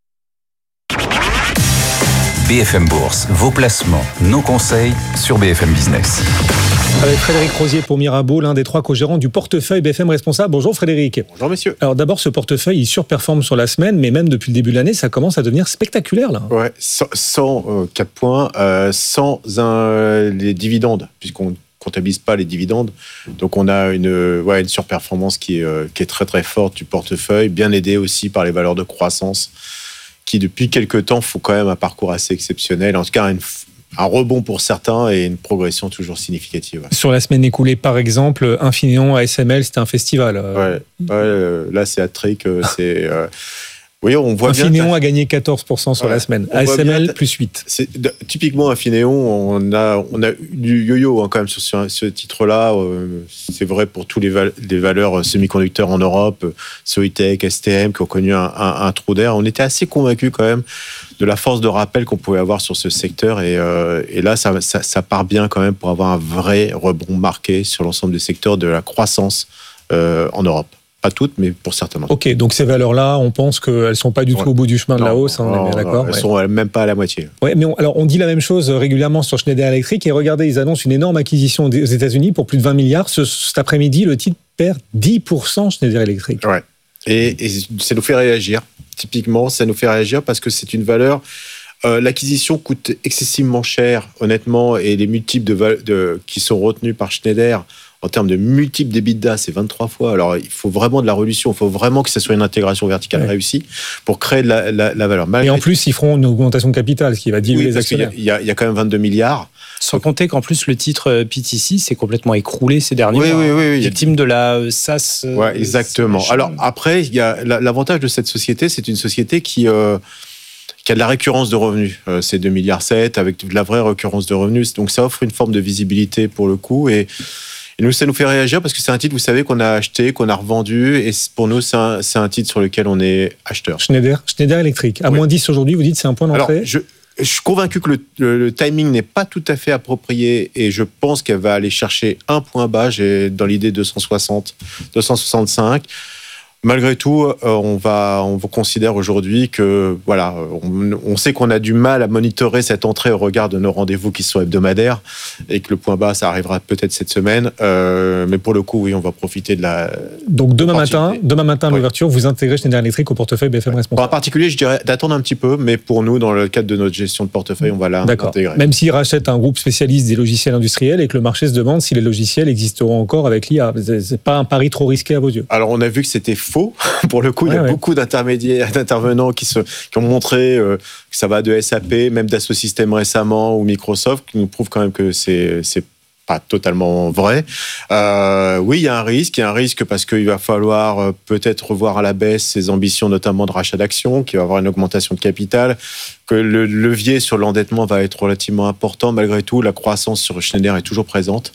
B F M Bourse, vos placements, nos conseils sur B F M Business. Avec Frédéric Rosier pour Mirabeau, l'un des trois co-gérants du portefeuille B F M responsable. Bonjour Frédéric. Bonjour messieurs. Alors d'abord, ce portefeuille, il surperforme sur la semaine, mais même depuis le début de l'année, ça commence à devenir spectaculaire là. Ouais, cent quatre points, euh, sans un, les dividendes, puisqu'on comptabilise pas les dividendes. Donc on a une, ouais, une surperformance qui est, euh, qui est très très forte du portefeuille, bien aidée aussi par les valeurs de croissance, qui depuis quelques temps font quand même un parcours assez exceptionnel, en tout cas une, un rebond pour certains et une progression toujours significative. Sur la semaine écoulée, par exemple, Infineon, A S M L, c'était un festival. Ouais, ouais là c'est Attrick, c'est... Euh, oui, on voit Infineon bien. a gagné quatorze pour cent sur ouais, la semaine. A S M L, bien, plus huit. C'est, typiquement, Infineon, on a, on a eu du yo-yo hein, quand même sur ce, ce titre-là. Euh, c'est vrai pour tous les, val- les valeurs semi-conducteurs en Europe, Soitec, S T M, qui ont connu un, un, un trou d'air. On était assez convaincus quand même de la force de rappel qu'on pouvait avoir sur ce secteur. Et, euh, et là, ça, ça, ça part bien quand même pour avoir un vrai rebond marqué sur l'ensemble des secteurs de la croissance euh, en Europe. Pas toutes, mais pour certains. Ok, donc ces valeurs-là, on pense qu'elles ne sont pas du tout ouais. au bout du chemin de non, la hausse, hein, non, on est bien d'accord. Elles ne ouais. sont même pas à la moitié. Ouais, mais on, alors on dit la même chose régulièrement sur Schneider Electric, et regardez, ils annoncent une énorme acquisition aux États-Unis pour plus de vingt milliards. Ce, cet après-midi, le titre perd dix pour cent Schneider Electric. Ouais. Et, et ça nous fait réagir. Typiquement, ça nous fait réagir parce que c'est une valeur... Euh, l'acquisition coûte excessivement cher, honnêtement, et les multiples de, de, qui sont retenus par Schneider en termes de multiples d'EBITDA, c'est vingt-trois fois. Alors, il faut vraiment de la réduction, il faut vraiment que ça soit une intégration verticale ouais. réussie pour créer de la, la, la valeur. Malgré... Et en plus, ils feront une augmentation de capital, ce qui va diluer oui, les actionnaires. Il y, a, il y a quand même vingt-deux milliards. Sans compter qu'en plus, le titre P T C s'est complètement écroulé ces derniers oui, mois. Oui, oui, oui. Victime de la S A S. Ouais, exactement. Alors, après, il y a, l'avantage de cette société, c'est une société qui... Euh, qui a de la récurrence de revenus. Euh, c'est deux virgule sept milliards avec de la vraie récurrence de revenus. Donc, ça offre une forme de visibilité pour le coup. Et, et nous, ça nous fait réagir parce que c'est un titre, vous savez, qu'on a acheté, qu'on a revendu. Et pour nous, c'est un, c'est un titre sur lequel on est acheteur. Schneider, Schneider Electric. À oui. moins dix aujourd'hui, vous dites c'est un point d'entrée. Alors, je, je suis convaincu que le, le, le timing n'est pas tout à fait approprié. Et je pense qu'elle va aller chercher un point bas. J'ai dans l'idée deux cent soixante, deux cent soixante-cinq. Malgré tout, euh, on va, on considère aujourd'hui que, voilà, on, on sait qu'on a du mal à monitorer cette entrée au regard de nos rendez-vous qui sont hebdomadaires et que le point bas, ça arrivera peut-être cette semaine. Euh, mais pour le coup, oui, on va profiter de la. Donc demain matin, demain matin à l'ouverture, oui. vous intégrez Schneider Electric au portefeuille B F M responsable. En particulier, je dirais d'attendre un petit peu, mais pour nous, dans le cadre de notre gestion de portefeuille, on va l'intégrer. Même s'ils rachètent un groupe spécialiste des logiciels industriels et que le marché se demande si les logiciels existeront encore avec l'I A, c'est pas un pari trop risqué à vos yeux. Alors, on a vu que c'était faux. Pour le coup, il y a ouais. beaucoup d'intermédiaires, d'intervenants qui, se, qui ont montré euh, que ça va de S A P, même Dassault Systèmes récemment, ou Microsoft, qui nous prouvent quand même que c'est, c'est pas totalement vrai. Euh, oui, il y a un risque. Il y a un risque parce qu'il va falloir euh, peut-être revoir à la baisse ses ambitions, notamment de rachat d'actions, qu'il va y avoir une augmentation de capital, que le levier sur l'endettement va être relativement important. Malgré tout, la croissance sur Schneider est toujours présente.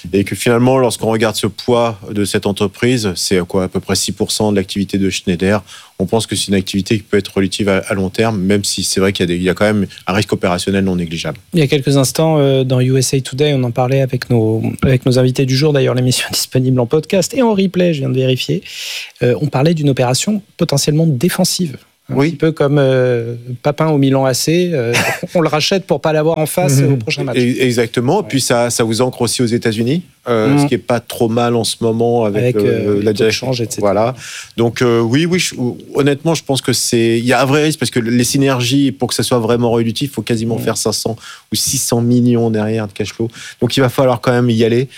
et que finalement, lorsqu'on regarde ce poids de cette entreprise, c'est quoi, à peu près six pour cent de l'activité de Schneider. On pense que c'est une activité qui peut être relative à, à long terme, même si c'est vrai qu'il y a, des, il y a quand même un risque opérationnel non négligeable. Il y a quelques instants, euh, dans U S A Today, on en parlait avec nos, avec nos invités du jour. D'ailleurs, l'émission est disponible en podcast et en replay, je viens de vérifier. Euh, on parlait d'une opération potentiellement défensive. Un oui. petit peu comme euh, Papin au Milan A C, euh, on le rachète pour pas l'avoir en face mmh. au prochain match. Exactement. Ouais. Puis ça, ça vous ancre aussi aux États-Unis, euh, mmh. ce qui est pas trop mal en ce moment avec, avec euh, la direction, et cetera. Voilà. Donc euh, oui, oui. Je, honnêtement, je pense que c'est, il y a un vrai risque parce que les synergies, pour que ça soit vraiment réductif, il faut quasiment mmh. faire cinq cents ou six cents millions derrière de cash flow. Donc il va falloir quand même y aller.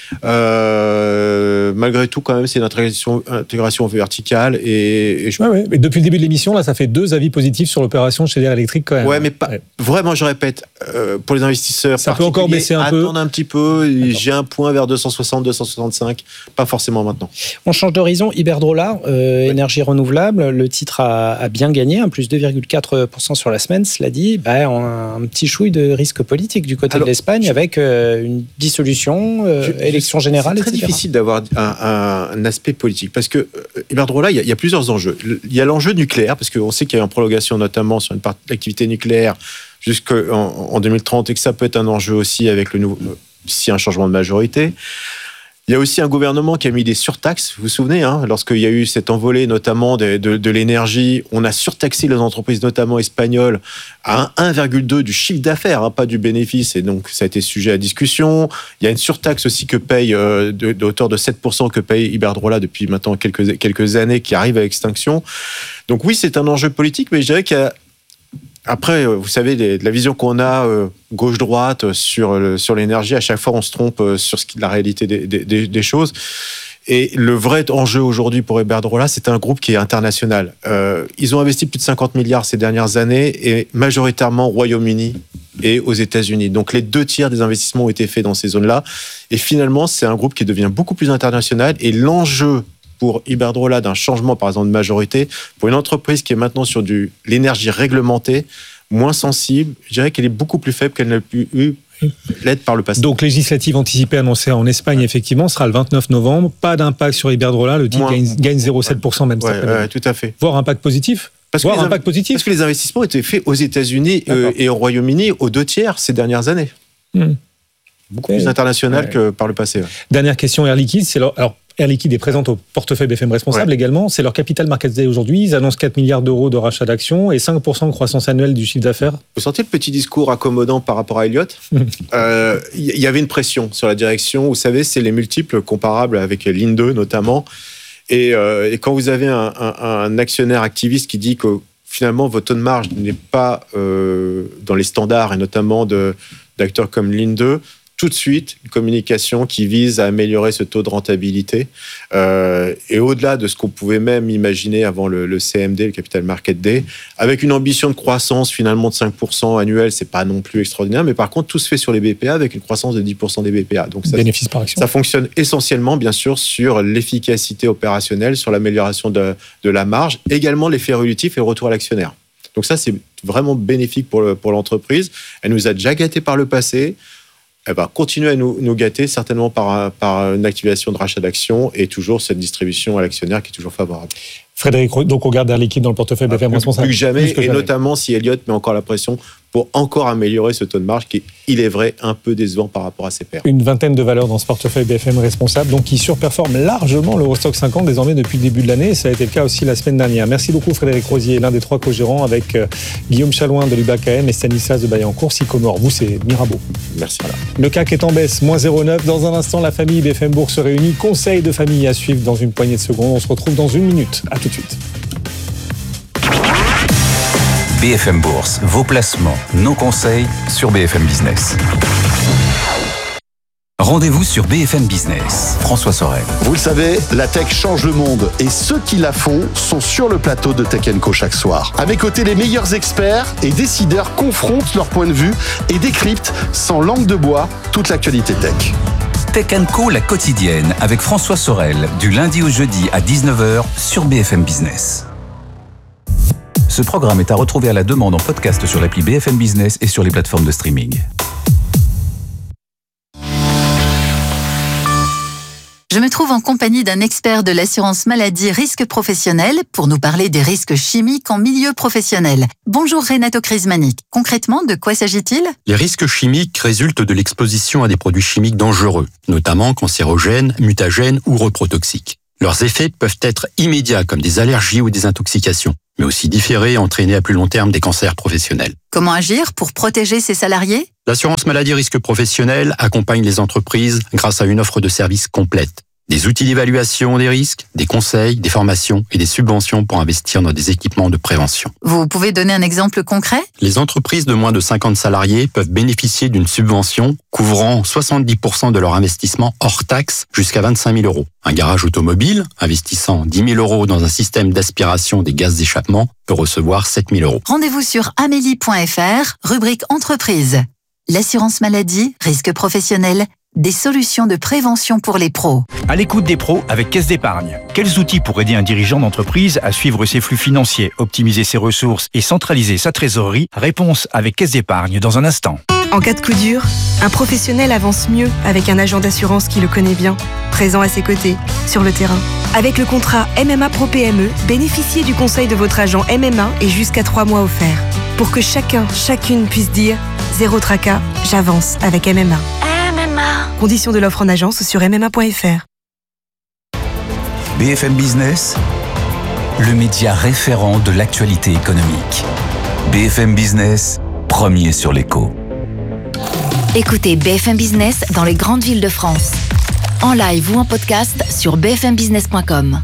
Euh, malgré tout, quand même, c'est une intégration, intégration verticale et, et je... ouais, ouais. Mais depuis le début de l'émission, là, ça fait deux avis positifs sur l'opération Schneider Electric quand même. Ouais, mais pas, ouais. vraiment, je répète, euh, pour les investisseurs, ça peut encore baisser un peu. Attendre un petit peu. D'accord. J'ai un point vers deux cent soixante, deux cent soixante-cinq, pas forcément maintenant. On change d'horizon. Iberdrola, euh, ouais. énergie renouvelable, le titre a, a bien gagné, un plus deux virgule quatre pour cent sur la semaine. Cela dit, bah, on a un petit chouille de risque politique du côté Alors, de l'Espagne je... avec euh, une dissolution, euh, je, élection générale, et cetera. C'est très difficile d'avoir un, un, un aspect politique parce que euh, Iberdrola, il y, y a plusieurs enjeux. Il y a l'enjeu nucléaire parce qu'on sait qu'il y a une prolongation notamment sur une partie de l'activité nucléaire jusqu'en en deux mille trente et que ça peut être un enjeu aussi avec le nouveau, si un changement de majorité. Il y a aussi un gouvernement qui a mis des surtaxes. Vous vous souvenez, hein, lorsqu'il y a eu cette envolée notamment de, de, de l'énergie, on a surtaxé les entreprises, notamment espagnoles, à un virgule deux du chiffre d'affaires, hein, pas du bénéfice. Et donc, ça a été sujet à discussion. Il y a une surtaxe aussi que paye, euh, de, de hauteur de sept pour cent que paye Iberdrola depuis maintenant quelques, quelques années, qui arrive à extinction. Donc oui, c'est un enjeu politique, mais je dirais qu'il y a... Après, vous savez, les, la vision qu'on a euh, gauche-droite sur, le, sur l'énergie, à chaque fois, on se trompe sur ce qui, la réalité des, des, des choses. Et le vrai enjeu aujourd'hui pour Iberdrola, c'est un groupe qui est international. Euh, ils ont investi plus de cinquante milliards ces dernières années, et majoritairement au Royaume-Uni et aux États-Unis. Donc les deux tiers des investissements ont été faits dans ces zones-là. Et finalement, c'est un groupe qui devient beaucoup plus international. Et l'enjeu pour Iberdrola d'un changement, par exemple, de majorité, pour une entreprise qui est maintenant sur du, l'énergie réglementée, moins sensible, je dirais qu'elle est beaucoup plus faible qu'elle n'a pu l'être par le passé. Donc, législative anticipée annoncée en Espagne, ouais. effectivement, sera le vingt-neuf novembre. Pas d'impact sur Iberdrola, le titre gagne, gagne zéro virgule sept pour cent même. Ouais, ouais, tout à fait. Voire impact positif parce Voire que les impact positif Parce que les investissements étaient faits aux États-Unis euh, et au Royaume-Uni aux deux tiers ces dernières années. Hmm. Beaucoup ouais. plus international ouais. que par le passé. Ouais. Dernière question, Air Liquide, c'est leur... Alors, Air Liquide est présente au portefeuille B F M Responsable ouais. également. C'est leur Capital Markets Day aujourd'hui. Ils annoncent quatre milliards d'euros de rachat d'actions et cinq pour cent de croissance annuelle du chiffre d'affaires. Vous sentez le petit discours accommodant par rapport à Elliott ? Il euh, y avait une pression sur la direction. Vous savez, c'est les multiples comparables avec Linde notamment. Et, euh, et quand vous avez un, un, un actionnaire activiste qui dit que finalement votre taux de marge n'est pas euh, dans les standards et notamment de, d'acteurs comme Linde, tout de suite, une communication qui vise à améliorer ce taux de rentabilité. Euh, et au-delà de ce qu'on pouvait même imaginer avant le, le C M D, le Capital Market Day, avec une ambition de croissance finalement de cinq pour cent annuel, c'est pas non plus extraordinaire, mais par contre, tout se fait sur les B P A avec une croissance de dix pour cent des B P A. Donc ça, bénéfice par action. Ça fonctionne essentiellement, bien sûr, sur l'efficacité opérationnelle, sur l'amélioration de, de la marge, également l'effet rélutif et le retour à l'actionnaire. Donc ça, c'est vraiment bénéfique pour, le, pour l'entreprise. Elle nous a déjà gâtés par le passé. Elle va continuer à nous, nous gâter, certainement par, par une activation de rachat d'actions et toujours cette distribution à l'actionnaire qui est toujours favorable. Frédéric, donc on garde Air Liquide dans le portefeuille B F M Responsable. Plus que jamais, plus que et jamais. Notamment si Elliott met encore la pression pour encore améliorer ce taux de marge qui est, il est vrai, un peu décevant par rapport à ses pairs. Une vingtaine de valeurs dans ce portefeuille B F M Responsable, donc qui surperforme largement l'Eurostoxx cinquante désormais depuis le début de l'année, et ça a été le cas aussi la semaine dernière. Merci beaucoup Frédéric Rosier, l'un des trois co-gérants avec euh, Guillaume Chalouin de l'U B A K M et Stanislas de Baillancourt, Sycomore. Vous, c'est Mirabeau. Merci. Voilà. Le C A C est en baisse, moins zéro virgule neuf. Dans un instant, la famille B F M Bourse se réunit. Conseil de famille à suivre dans une poignée de secondes. On se retrouve dans une minute. À tout de suite. B F M Bourse, vos placements, nos conseils sur B F M Business. Rendez-vous sur B F M Business. François Sorel. Vous le savez, la tech change le monde et ceux qui la font sont sur le plateau de Tech and Co chaque soir. À mes côtés, les meilleurs experts et décideurs confrontent leur point de vue et décryptent sans langue de bois toute l'actualité tech. Tech and Co, la quotidienne, avec François Sorel, du lundi au jeudi à dix-neuf heures sur B F M Business. Ce programme est à retrouver à la demande en podcast sur l'appli B F M Business et sur les plateformes de streaming. Je me trouve en compagnie d'un expert de l'assurance maladie risque professionnel pour nous parler des risques chimiques en milieu professionnel. Bonjour Renato Crismanic. Concrètement, de quoi s'agit-il ? Les risques chimiques résultent de l'exposition à des produits chimiques dangereux, notamment cancérogènes, mutagènes ou reprotoxiques. Leurs effets peuvent être immédiats comme des allergies ou des intoxications, mais aussi différés et entraîner à plus long terme des cancers professionnels. Comment agir pour protéger ses salariés ? L'assurance maladie risque professionnel accompagne les entreprises grâce à une offre de services complète. Des outils d'évaluation des risques, des conseils, des formations et des subventions pour investir dans des équipements de prévention. Vous pouvez donner un exemple concret ? Les entreprises de moins de cinquante salariés peuvent bénéficier d'une subvention couvrant soixante-dix pour cent de leur investissement hors taxe jusqu'à vingt-cinq mille euros. Un garage automobile investissant dix mille euros dans un système d'aspiration des gaz d'échappement peut recevoir sept mille euros. Rendez-vous sur amélie point f r, rubrique entreprise. L'assurance maladie, risque professionnel, des solutions de prévention pour les pros. À l'écoute des pros avec Caisse d'épargne. Quels outils pour aider un dirigeant d'entreprise à suivre ses flux financiers, optimiser ses ressources et centraliser sa trésorerie ? Réponse avec Caisse d'épargne dans un instant. En cas de coup dur, un professionnel avance mieux avec un agent d'assurance qui le connaît bien, présent à ses côtés, sur le terrain. Avec le contrat M M A Pro P M E, bénéficiez du conseil de votre agent M M A et jusqu'à trois mois offerts. Pour que chacun, chacune puisse dire « Zéro tracas, j'avance avec M M A ». Conditions de l'offre en agence sur m m a point f r. B F M Business, le média référent de l'actualité économique. B F M Business, premier sur l'écho. Écoutez B F M Business dans les grandes villes de France. En live ou en podcast sur b f m business point com.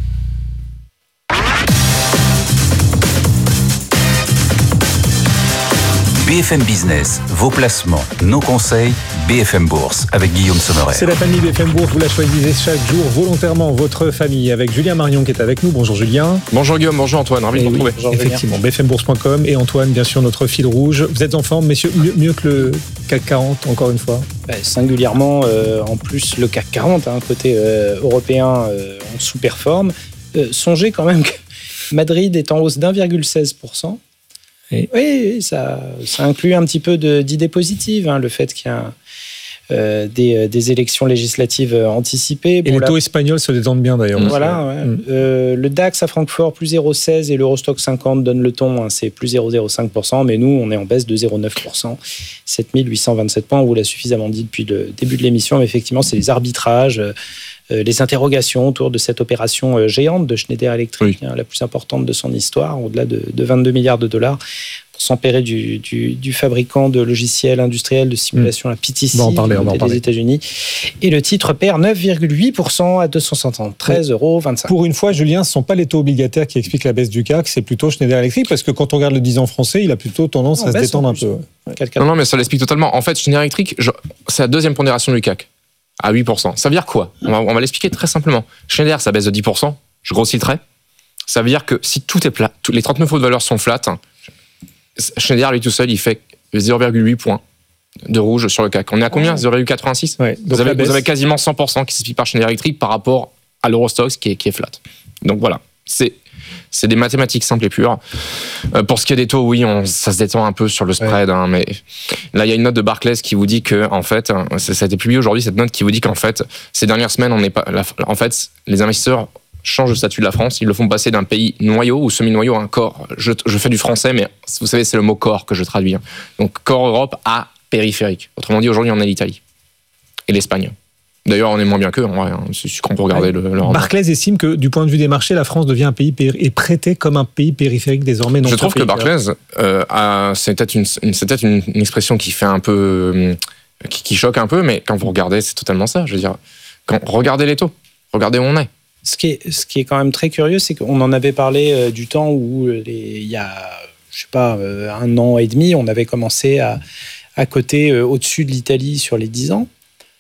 B F M Business, vos placements, nos conseils, B F M Bourse avec Guillaume Sommerer. C'est la famille B F M Bourse, vous la choisissez chaque jour volontairement, votre famille, avec Julien Marion qui est avec nous. Bonjour Julien. Bonjour Guillaume, bonjour Antoine, ravi de vous retrouver. Oui, effectivement, b f m bourse point com et Antoine, bien sûr, notre fil rouge. Vous êtes en forme, messieurs, mieux, mieux que le C A C quarante, encore une fois. Bah, singulièrement, euh, en plus, le C A C quarante, hein, côté euh, européen, euh, on sous-performe. Euh, songez quand même que Madrid est en hausse d'un virgule seize pour cent. Et oui, ça, ça inclut un petit peu de, d'idées positives, hein, le fait qu'il y a euh, des, des élections législatives anticipées. Et bon, les taux là, espagnols se détendent bien d'ailleurs. Voilà, ouais. mmh. euh, le DAX à Francfort, plus zéro virgule seize et l'Eurostock cinquante donne le ton, hein, c'est plus zéro virgule zéro cinq pour cent, mais nous, on est en baisse de zéro virgule neuf pour cent, sept mille huit cent vingt-sept points, on vous l'a suffisamment dit depuis le début de l'émission, mais effectivement, c'est les arbitrages, euh, les interrogations autour de cette opération géante de Schneider Electric, oui. hein, la plus importante de son histoire, au-delà de, de vingt-deux milliards de dollars, pour s'emparer du, du, du fabricant de logiciels industriels de simulation, mmh. la P T C, parler, des États-Unis. Et le titre perd neuf virgule huit pour cent à deux cent soixante-treize euros vingt-cinq. Pour une fois, Julien, ce ne sont pas les taux obligataires qui expliquent la baisse du C A C, c'est plutôt Schneider Electric, parce que quand on regarde le dix ans français, il a plutôt tendance non, à se détendre un peu. Ouais. Non, non, mais ça l'explique totalement. En fait, Schneider Electric, je... c'est la deuxième pondération du C A C. À huit pour cent. Ça veut dire quoi ? On va, on va l'expliquer très simplement. Schneider, ça baisse de dix pour cent. Je grossis le trait. Ça veut dire que si tout est plat, les trente-neuf autres valeurs sont flattes, Schneider, lui tout seul, il fait zéro virgule huit points de rouge sur le C A C. On est à combien ? zéro virgule quatre-vingt-six ? ouais, vous, avez, vous avez quasiment cent pour cent qui s'explique par Schneider Electric par rapport à l'Eurostoxx qui est, qui est flat. Donc voilà, c'est... C'est des mathématiques simples et pures. Euh, pour ce qui est des taux, oui, on, ça se détend un peu sur le spread, ouais. hein, mais là, il y a une note de Barclays qui vous dit que, en fait, ça, ça a été publié aujourd'hui, cette note qui vous dit qu'en fait, ces dernières semaines, on n'est pas, la, en fait, les investisseurs changent le statut de la France, ils le font passer d'un pays noyau ou semi-noyau à un corps. Je, je fais du français, mais vous savez, c'est le mot corps que je traduis. Hein. Donc, corps Europe à périphérique. Autrement dit, aujourd'hui, on a l'Italie et l'Espagne. D'ailleurs, on est moins bien qu'eux, en vrai, hein. C'est ce qu'on peut regarder. Ouais. Le, le Barclays estime que, du point de vue des marchés, la France devient un pays péri- est traité comme un pays périphérique désormais. Non Je trouve que Barclays, euh, a, c'est peut-être, une, c'est peut-être une, une expression qui fait un peu, euh, qui, qui choque un peu, mais quand vous regardez, c'est totalement ça. Je veux dire, quand, regardez les taux, regardez où on est. Ce qui est, ce qui est quand même très curieux, c'est qu'on en avait parlé euh, du temps où, les, il y a, je sais pas, euh, un an et demi, on avait commencé à, à coter euh, au-dessus de l'Italie sur les dix ans.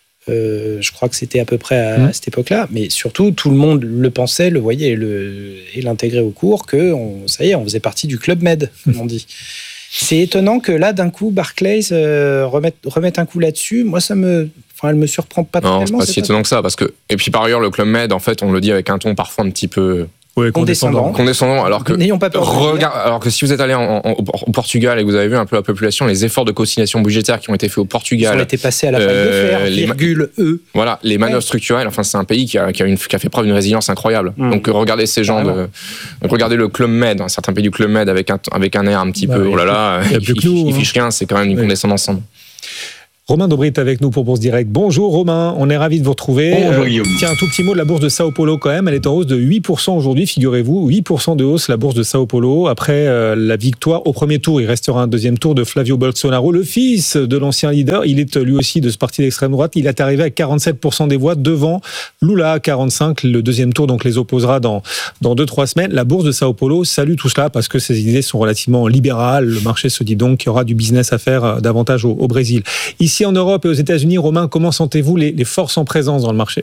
Euh, je crois que c'était à peu près à, mmh. à cette époque-là, mais surtout tout le monde le pensait, le voyait et, le, et l'intégrait au cours que on, ça y est, on faisait partie du Club Med, comme on dit. C'est étonnant que là, d'un coup, Barclays euh, remette, remette un coup là-dessus. Moi, ça me, enfin, elle me surprend pas non, tellement. C'est pas si étonnant que ça, parce que et puis par ailleurs, le Club Med, en fait, on le dit avec un ton parfois un petit peu Ouais, condescendant. Condescendant, alors que, n'ayons pas peur. Regarde, alors que si vous êtes allé en, en, au Portugal et que vous avez vu un peu la population, les efforts de consignation budgétaire qui ont été faits au Portugal. Ils ont été passés à la faille de fer, les, virgule, E. Voilà, les manœuvres ouais. structurelles. Enfin, c'est un pays qui a, qui a, une, qui a fait preuve d'une résilience incroyable. Mmh. Donc, regardez ces gens de, regardez le Club Med, un certain pays du Club Med avec un, avec un air un petit bah, peu, oh là là, il, il, il, il fiche rien, c'est quand même une oui. condescendance ensemble. Romain Dobry est avec nous pour Bourse Direct. Bonjour Romain, on est ravi de vous retrouver. Bonjour Guillaume. Euh, tiens, un tout petit mot de la bourse de Sao Paulo quand même. Elle est en hausse de huit pour cent aujourd'hui, figurez-vous. huit pour cent de hausse la bourse de Sao Paulo. Après euh, la victoire au premier tour, il restera un deuxième tour de Flavio Bolsonaro, le fils de l'ancien leader. Il est lui aussi de ce parti d'extrême droite. Il est arrivé à quarante-sept pour cent des voix devant Lula à quarante-cinq. Le deuxième tour donc les opposera dans dans deux trois semaines. La bourse de Sao Paulo salue tout cela parce que ses idées sont relativement libérales. Le marché se dit donc qu'il y aura du business à faire davantage au, au Brésil. Ici en Europe et aux États-Unis, Romain, comment sentez-vous les, les forces en présence dans le marché ?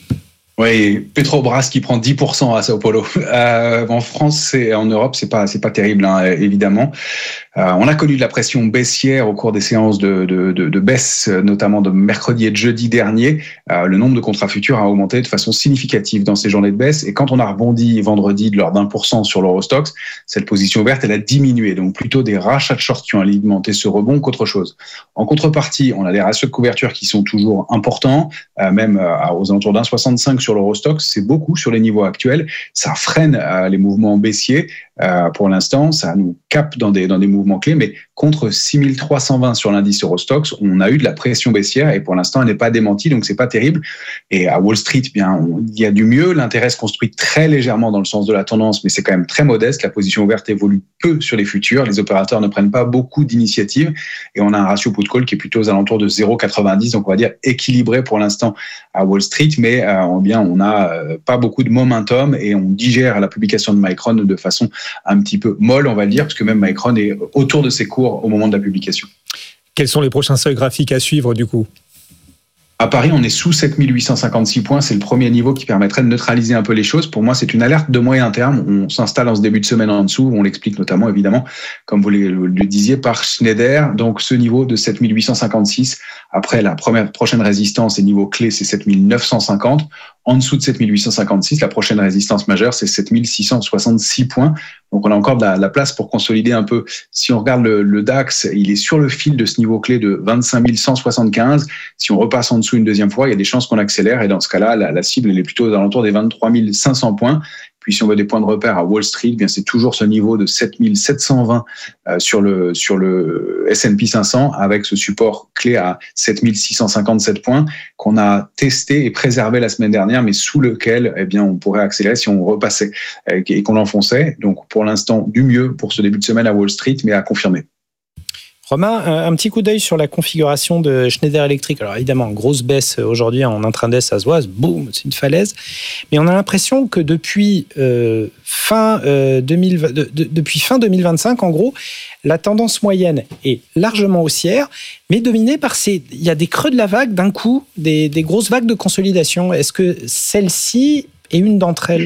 Oui, Petrobras qui prend dix pour cent à Sao Paulo. Euh, en France et en Europe, c'est pas c'est pas terrible, hein, évidemment. Euh, on a connu de la pression baissière au cours des séances de, de, de, de baisse, notamment de mercredi et de jeudi dernier. Euh, le nombre de contrats futurs a augmenté de façon significative dans ces journées de baisse. Et quand on a rebondi vendredi de l'ordre d'un pour cent sur l'Eurostoxx, cette position ouverte, elle a diminué. Donc plutôt des rachats de short qui ont alimenté ce rebond qu'autre chose. En contrepartie, on a des ratios de couverture qui sont toujours importants, euh, même euh, aux alentours d'un soixante-cinq sur l'Eurostoxx. C'est beaucoup sur les niveaux actuels. Ça freine euh, les mouvements baissiers. Euh, pour l'instant, ça nous capte dans des, dans des mouvements clés, mais contre six mille trois cent vingt sur l'indice Eurostoxx, on a eu de la pression baissière et pour l'instant, elle n'est pas démentie, donc c'est pas terrible. Et à Wall Street, bien, on, il y a du mieux. L'intérêt se construit très légèrement dans le sens de la tendance, mais c'est quand même très modeste. La position ouverte évolue peu sur les futurs. Les opérateurs ne prennent pas beaucoup d'initiatives et on a un ratio put-call qui est plutôt aux alentours de zéro virgule quatre-vingt-dix, donc on va dire équilibré pour l'instant à Wall Street, mais euh, bien, on n'a euh, pas beaucoup de momentum et on digère la publication de Micron de façon un petit peu molle, on va le dire, parce que même Micron est autour de ses cours au moment de la publication. Quels sont les prochains seuils graphiques à suivre du coup ? À Paris, on est sous sept mille huit cent cinquante-six points. C'est le premier niveau qui permettrait de neutraliser un peu les choses. Pour moi, c'est une alerte de moyen terme. On s'installe en ce début de semaine en dessous. On l'explique notamment, évidemment, comme vous le, le disiez, par Schneider. Donc, ce niveau de sept mille huit cent cinquante-six, après la première prochaine résistance et niveau clé, c'est sept mille neuf cent cinquante. En dessous de sept mille huit cent cinquante-six, la prochaine résistance majeure, c'est sept mille six cent soixante-six points. Donc, on a encore de la, de la place pour consolider un peu. Si on regarde le, le DAX, il est sur le fil de ce niveau clé de vingt-cinq mille cent soixante-quinze. Si on repasse en dessous une deuxième fois, il y a des chances qu'on accélère. Et dans ce cas-là, la, la cible, elle est plutôt aux alentours des vingt-trois mille cinq cents points. Puis, si on veut des points de repère à Wall Street, bien, c'est toujours ce niveau de sept mille sept cent vingt euh, sur le, sur le S and P cinq cents avec ce support clé à sept mille six cent cinquante-sept points qu'on a testé et préservé la semaine dernière, mais sous lequel, eh bien, on pourrait accélérer si on repassait euh, et qu'on l'enfonçait. Donc, pour l'instant, du mieux pour ce début de semaine à Wall Street, mais à confirmer. Romain, un petit coup d'œil sur la configuration de Schneider Electric. Alors évidemment, grosse baisse aujourd'hui en intraday, ça se voit, boum, c'est une falaise. Mais on a l'impression que depuis, euh, fin, euh, deux mille vingt, de, de, depuis fin deux mille vingt-cinq, en gros, la tendance moyenne est largement haussière, mais dominée par ces... Il y a des creux de la vague d'un coup, des, des grosses vagues de consolidation. Est-ce que celle-ci est une d'entre elles ?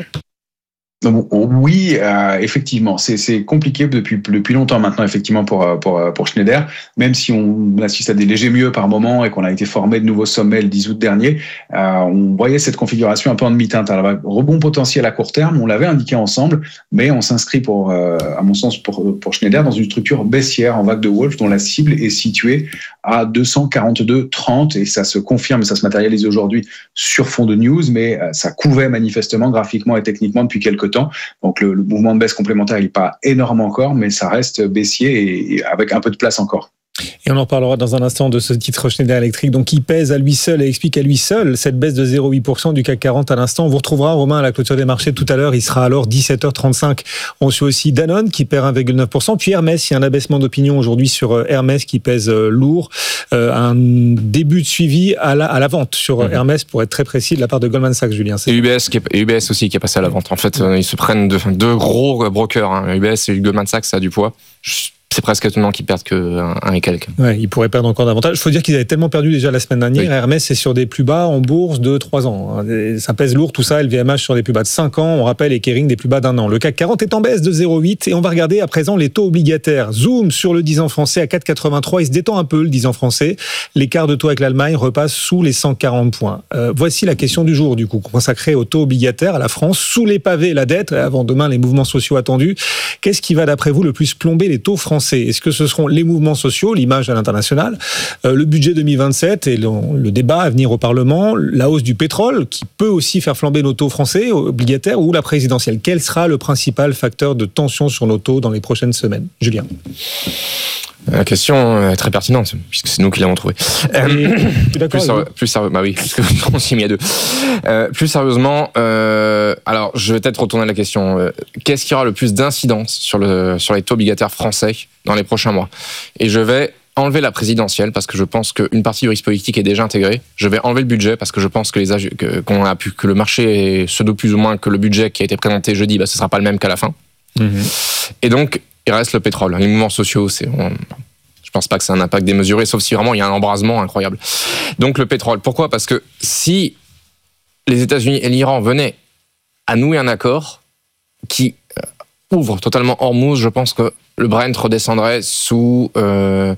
Oui, euh, effectivement, c'est, c'est compliqué depuis, depuis longtemps maintenant, effectivement, pour, pour, pour Schneider, même si on assiste à des légers mieux par moment et qu'on a été formé de nouveaux sommets le dix août dernier, euh, on voyait cette configuration un peu en demi-teinte. Alors, rebond potentiel à court terme, on l'avait indiqué ensemble, mais on s'inscrit, pour, euh, à mon sens, pour, pour Schneider dans une structure baissière en vague de Wolf dont la cible est située à deux cent quarante-deux virgule trente et ça se confirme et ça se matérialise aujourd'hui sur fond de news, mais euh, ça couvait manifestement graphiquement et techniquement depuis quelques temps. Donc le, le mouvement de baisse complémentaire, il n'est pas énorme encore, mais ça reste baissier et, et avec un peu de place encore. Et on en parlera dans un instant de ce titre Schneider Electric, donc qui pèse à lui seul et explique à lui seul cette baisse de zéro virgule huit pour cent du C A C quarante à l'instant. On vous retrouvera, Romain, à la clôture des marchés tout à l'heure. Il sera alors dix-sept heures trente-cinq. On suit aussi Danone qui perd un virgule neuf pour cent. Puis Hermès, il y a un abaissement d'opinion aujourd'hui sur Hermès qui pèse lourd. Euh, un début de suivi à la, à la vente sur mmh. Hermès, pour être très précis, de la part de Goldman Sachs, Julien. C'est et U B S, qui est, et U B S aussi qui est passé à la vente. En fait, ils se prennent deux, deux gros brokers. Hein. U B S et Goldman Sachs, ça a du poids. c'est presque étonnant qu'ils perdent que un, un et quelques. Ouais, ils pourraient perdre encore davantage. Il faut dire qu'ils avaient tellement perdu déjà la semaine dernière. Oui. Hermès est sur des plus bas en bourse de trois ans. Ça pèse lourd tout ça. L V M H sur des plus bas de cinq ans. On rappelle, et Kering des plus bas d'un an. Le C A C quarante est en baisse de zéro virgule huit et on va regarder à présent les taux obligataires. Zoom sur le dix ans français à quatre virgule quatre-vingt-trois. Il se détend un peu le dix ans français. L'écart de taux avec l'Allemagne repasse sous les cent quarante points. Euh, voici la question du jour du coup, consacrée aux taux obligataires à la France. Sous les pavés, la dette. Avant demain, les mouvements sociaux attendus. Qu'est-ce qui va d'après vous le plus plomber les taux français? Est-ce que ce seront les mouvements sociaux, l'image à l'international, euh, le budget deux mille vingt-sept et le, le débat à venir au Parlement, la hausse du pétrole qui peut aussi faire flamber nos taux français obligataires ou la présidentielle? Quel sera le principal facteur de tension sur nos taux dans les prochaines semaines? Julien. La question est très pertinente, puisque c'est nous qui l'avons trouvée. Euh, plus, sérieux, plus sérieux, bah oui, puisque on s'y est mis à deux. Euh, plus sérieusement, euh, alors je vais peut-être retourner la question. Euh, qu'est-ce qui aura le plus d'incidence sur, le, sur les taux obligataires français dans les prochains mois? Et je vais enlever la présidentielle parce que je pense qu'une partie du risque politique est déjà intégrée. Je vais enlever le budget parce que je pense que, les, que, qu'on a pu, que le marché se doute plus ou moins que le budget qui a été présenté jeudi, bah, ce ne sera pas le même qu'à la fin. Mmh. Et donc, il reste le pétrole. Les mouvements sociaux, c'est, on, je pense pas que c'est un impact démesuré, sauf si vraiment il y a un embrasement incroyable. Donc le pétrole. Pourquoi? Parce que si les États-Unis et l'Iran venaient à nouer un accord qui ouvre totalement Hormuz, je pense que le Brent redescendrait sous, euh,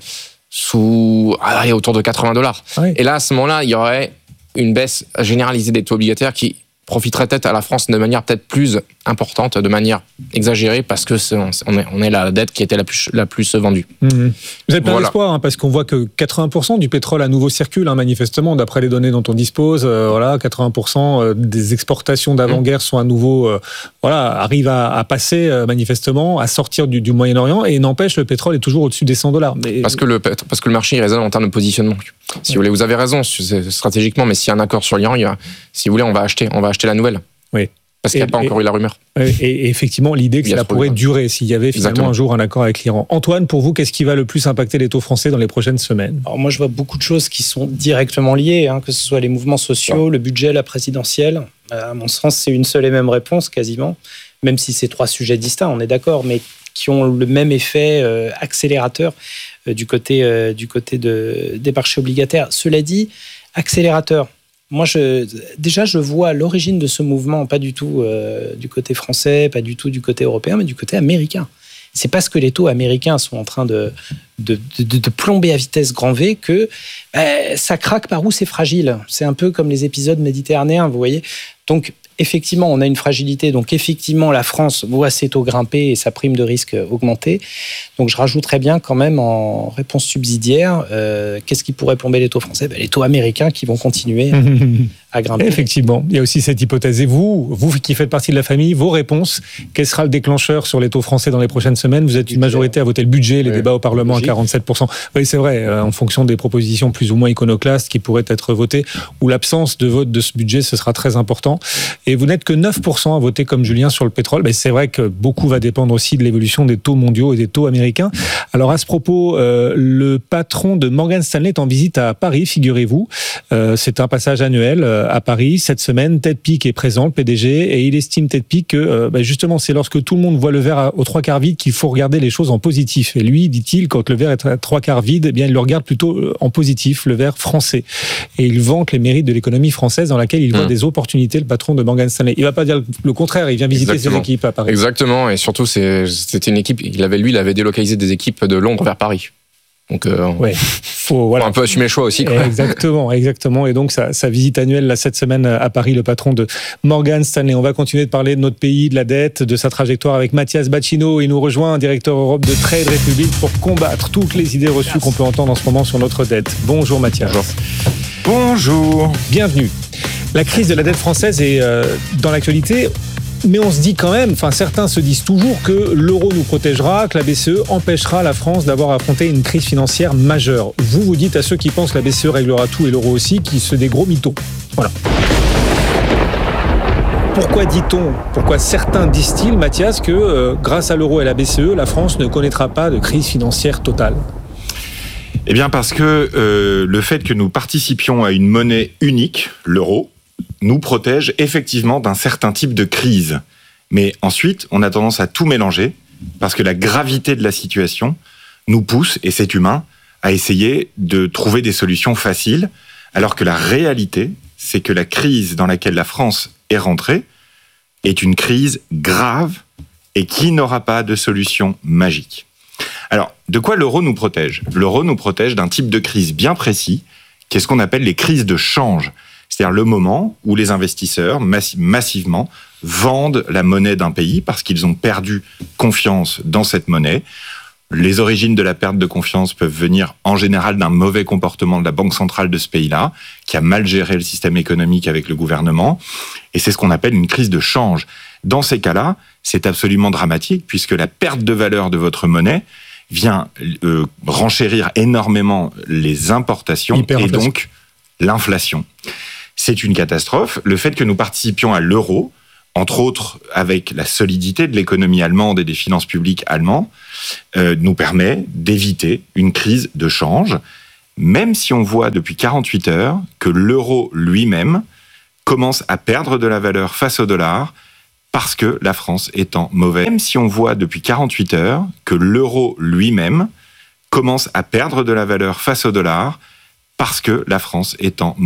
sous allez, autour de quatre-vingts dollars. Oui. Et là, à ce moment-là, il y aurait une baisse généralisée des taux obligataires qui profiterait peut-être à la France de manière peut-être plus importante, de manière exagérée, parce que c'est, on, est, on est la dette qui était la plus, la plus vendue. Mmh. Vous avez plein voilà. d'espoir, hein, parce qu'on voit que quatre-vingts pour cent du pétrole à nouveau circule, hein, manifestement, d'après les données dont on dispose. Euh, voilà, quatre-vingts pour cent des exportations d'avant-guerre mmh. sont à nouveau, euh, voilà, arrivent à, à passer euh, manifestement, à sortir du, du Moyen-Orient, et n'empêche, le pétrole est toujours au-dessus des cent dollars. Mais... Parce que le parce que le marché il raisonne en termes de positionnement. Si vous voulez, vous avez raison stratégiquement, mais s'il y a un accord sur l'Iran, il y a, si vous voulez, on va acheter, on va acheter la nouvelle. Oui. Parce qu'il n'y a pas et, encore eu la rumeur. Et, et effectivement, l'idée que ça pourrait durer s'il y avait finalement Exactement. un jour un accord avec l'Iran. Antoine, pour vous, qu'est-ce qui va le plus impacter les taux français dans les prochaines semaines? Alors moi, je vois beaucoup de choses qui sont directement liées, hein, que ce soit les mouvements sociaux, ouais. le budget, la présidentielle. À mon sens, c'est une seule et même réponse quasiment, même si c'est trois sujets distincts, on est d'accord, mais qui ont le même effet euh, accélérateur euh, du côté, euh, du côté de, des marchés obligataires. Cela dit, accélérateur. Moi, je, déjà, je vois l'origine de ce mouvement, pas du tout euh, du côté français, pas du tout du côté européen, mais du côté américain. C'est parce que les taux américains sont en train de, de, de, de plomber à vitesse grand V que bah, ça craque par où c'est fragile. C'est un peu comme les épisodes méditerranéens, vous voyez. Donc, effectivement, on a une fragilité. Donc, effectivement, la France voit ses taux grimper et sa prime de risque augmenter. Donc, je rajouterais bien quand même en réponse subsidiaire, euh, qu'est-ce qui pourrait plomber les taux français? Ben, les taux américains qui vont continuer à, à grimper. Effectivement, il y a aussi cette hypothèse. Et vous, vous qui faites partie de la famille, vos réponses, quel sera le déclencheur sur les taux français dans les prochaines semaines? Vous êtes une majorité à voter le budget, les ouais, débats au Parlement logique. À quarante-sept pour cent. Oui, c'est vrai, euh, en fonction des propositions plus ou moins iconoclastes qui pourraient être votées, ou l'absence de vote de ce budget, ce sera très important. Et vous n'êtes que neuf pour cent à voter comme Julien sur le pétrole. Mais c'est vrai que beaucoup va dépendre aussi de l'évolution des taux mondiaux et des taux américains. Alors à ce propos, euh, le patron de Morgan Stanley est en visite à Paris, figurez-vous. Euh, c'est un passage annuel euh, à Paris. Cette semaine, Ted Pick est présent, le P D G, et il estime, Ted Pick, que euh, bah, justement, c'est lorsque tout le monde voit le verre aux trois quarts vide qu'il faut regarder les choses en positif. Et lui, dit-il, quand le verre est à trois quarts vide, eh bien, il le regarde plutôt en positif, le verre français. Et il vante les mérites de l'économie française dans laquelle il voit mmh. des opportunités, le patron de Morgan Stanley. Il ne va pas dire le contraire, il vient visiter Exactement. ses équipes à Paris. Exactement, et surtout, c'est, c'était une équipe, il avait, lui, il avait délocalisé des équipes de Londres vers Paris. Donc, euh, ouais, faut, voilà. faut un peu assumer le choix aussi. Quoi. Exactement, exactement. Et donc, sa, sa visite annuelle, là, cette semaine à Paris, le patron de Morgan Stanley. On va continuer de parler de notre pays, de la dette, de sa trajectoire avec Mathias Bacchino. Il nous rejoint, directeur Europe de Trade Republic, pour combattre toutes les idées reçues qu'on peut entendre en ce moment sur notre dette. Bonjour Mathias. Bonjour. Bonjour. Bienvenue. La crise de la dette française est euh, dans l'actualité. Mais on se dit quand même, enfin certains se disent toujours que l'euro nous protégera, que la B C E empêchera la France d'avoir affronté une crise financière majeure. Vous, vous dites à ceux qui pensent que la B C E réglera tout et l'euro aussi, qu'ils se des gros mythos. Voilà. Pourquoi dit-on, pourquoi certains disent-ils, Mathias, que euh, grâce à l'euro et à la B C E, la France ne connaîtra pas de crise financière totale ? Eh bien parce que euh, le fait que nous participions à une monnaie unique, l'euro, nous protège effectivement d'un certain type de crise. Mais ensuite, on a tendance à tout mélanger, parce que la gravité de la situation nous pousse, et c'est humain, à essayer de trouver des solutions faciles, alors que la réalité, c'est que la crise dans laquelle la France est rentrée est une crise grave et qui n'aura pas de solution magique. Alors, de quoi l'euro nous protège ? L'euro nous protège d'un type de crise bien précis, qui est ce qu'on appelle les crises de change. C'est-à-dire le moment où les investisseurs, massi- massivement, vendent la monnaie d'un pays parce qu'ils ont perdu confiance dans cette monnaie. Les origines de la perte de confiance peuvent venir en général d'un mauvais comportement de la banque centrale de ce pays-là, qui a mal géré le système économique avec le gouvernement. Et c'est ce qu'on appelle une crise de change. Dans ces cas-là, c'est absolument dramatique puisque la perte de valeur de votre monnaie vient euh, renchérir énormément les importations et donc l'inflation. C'est une catastrophe. Le fait que nous participions à l'euro, entre autres avec la solidité de l'économie allemande et des finances publiques allemandes, euh, nous permet d'éviter une crise de change, même si on voit depuis quarante-huit heures que l'euro lui-même commence à perdre de la valeur face au dollar parce que la France est en mauvais. Même si on voit depuis quarante-huit heures que l'euro lui-même commence à perdre de la valeur face au dollar parce que la France est en mauvais.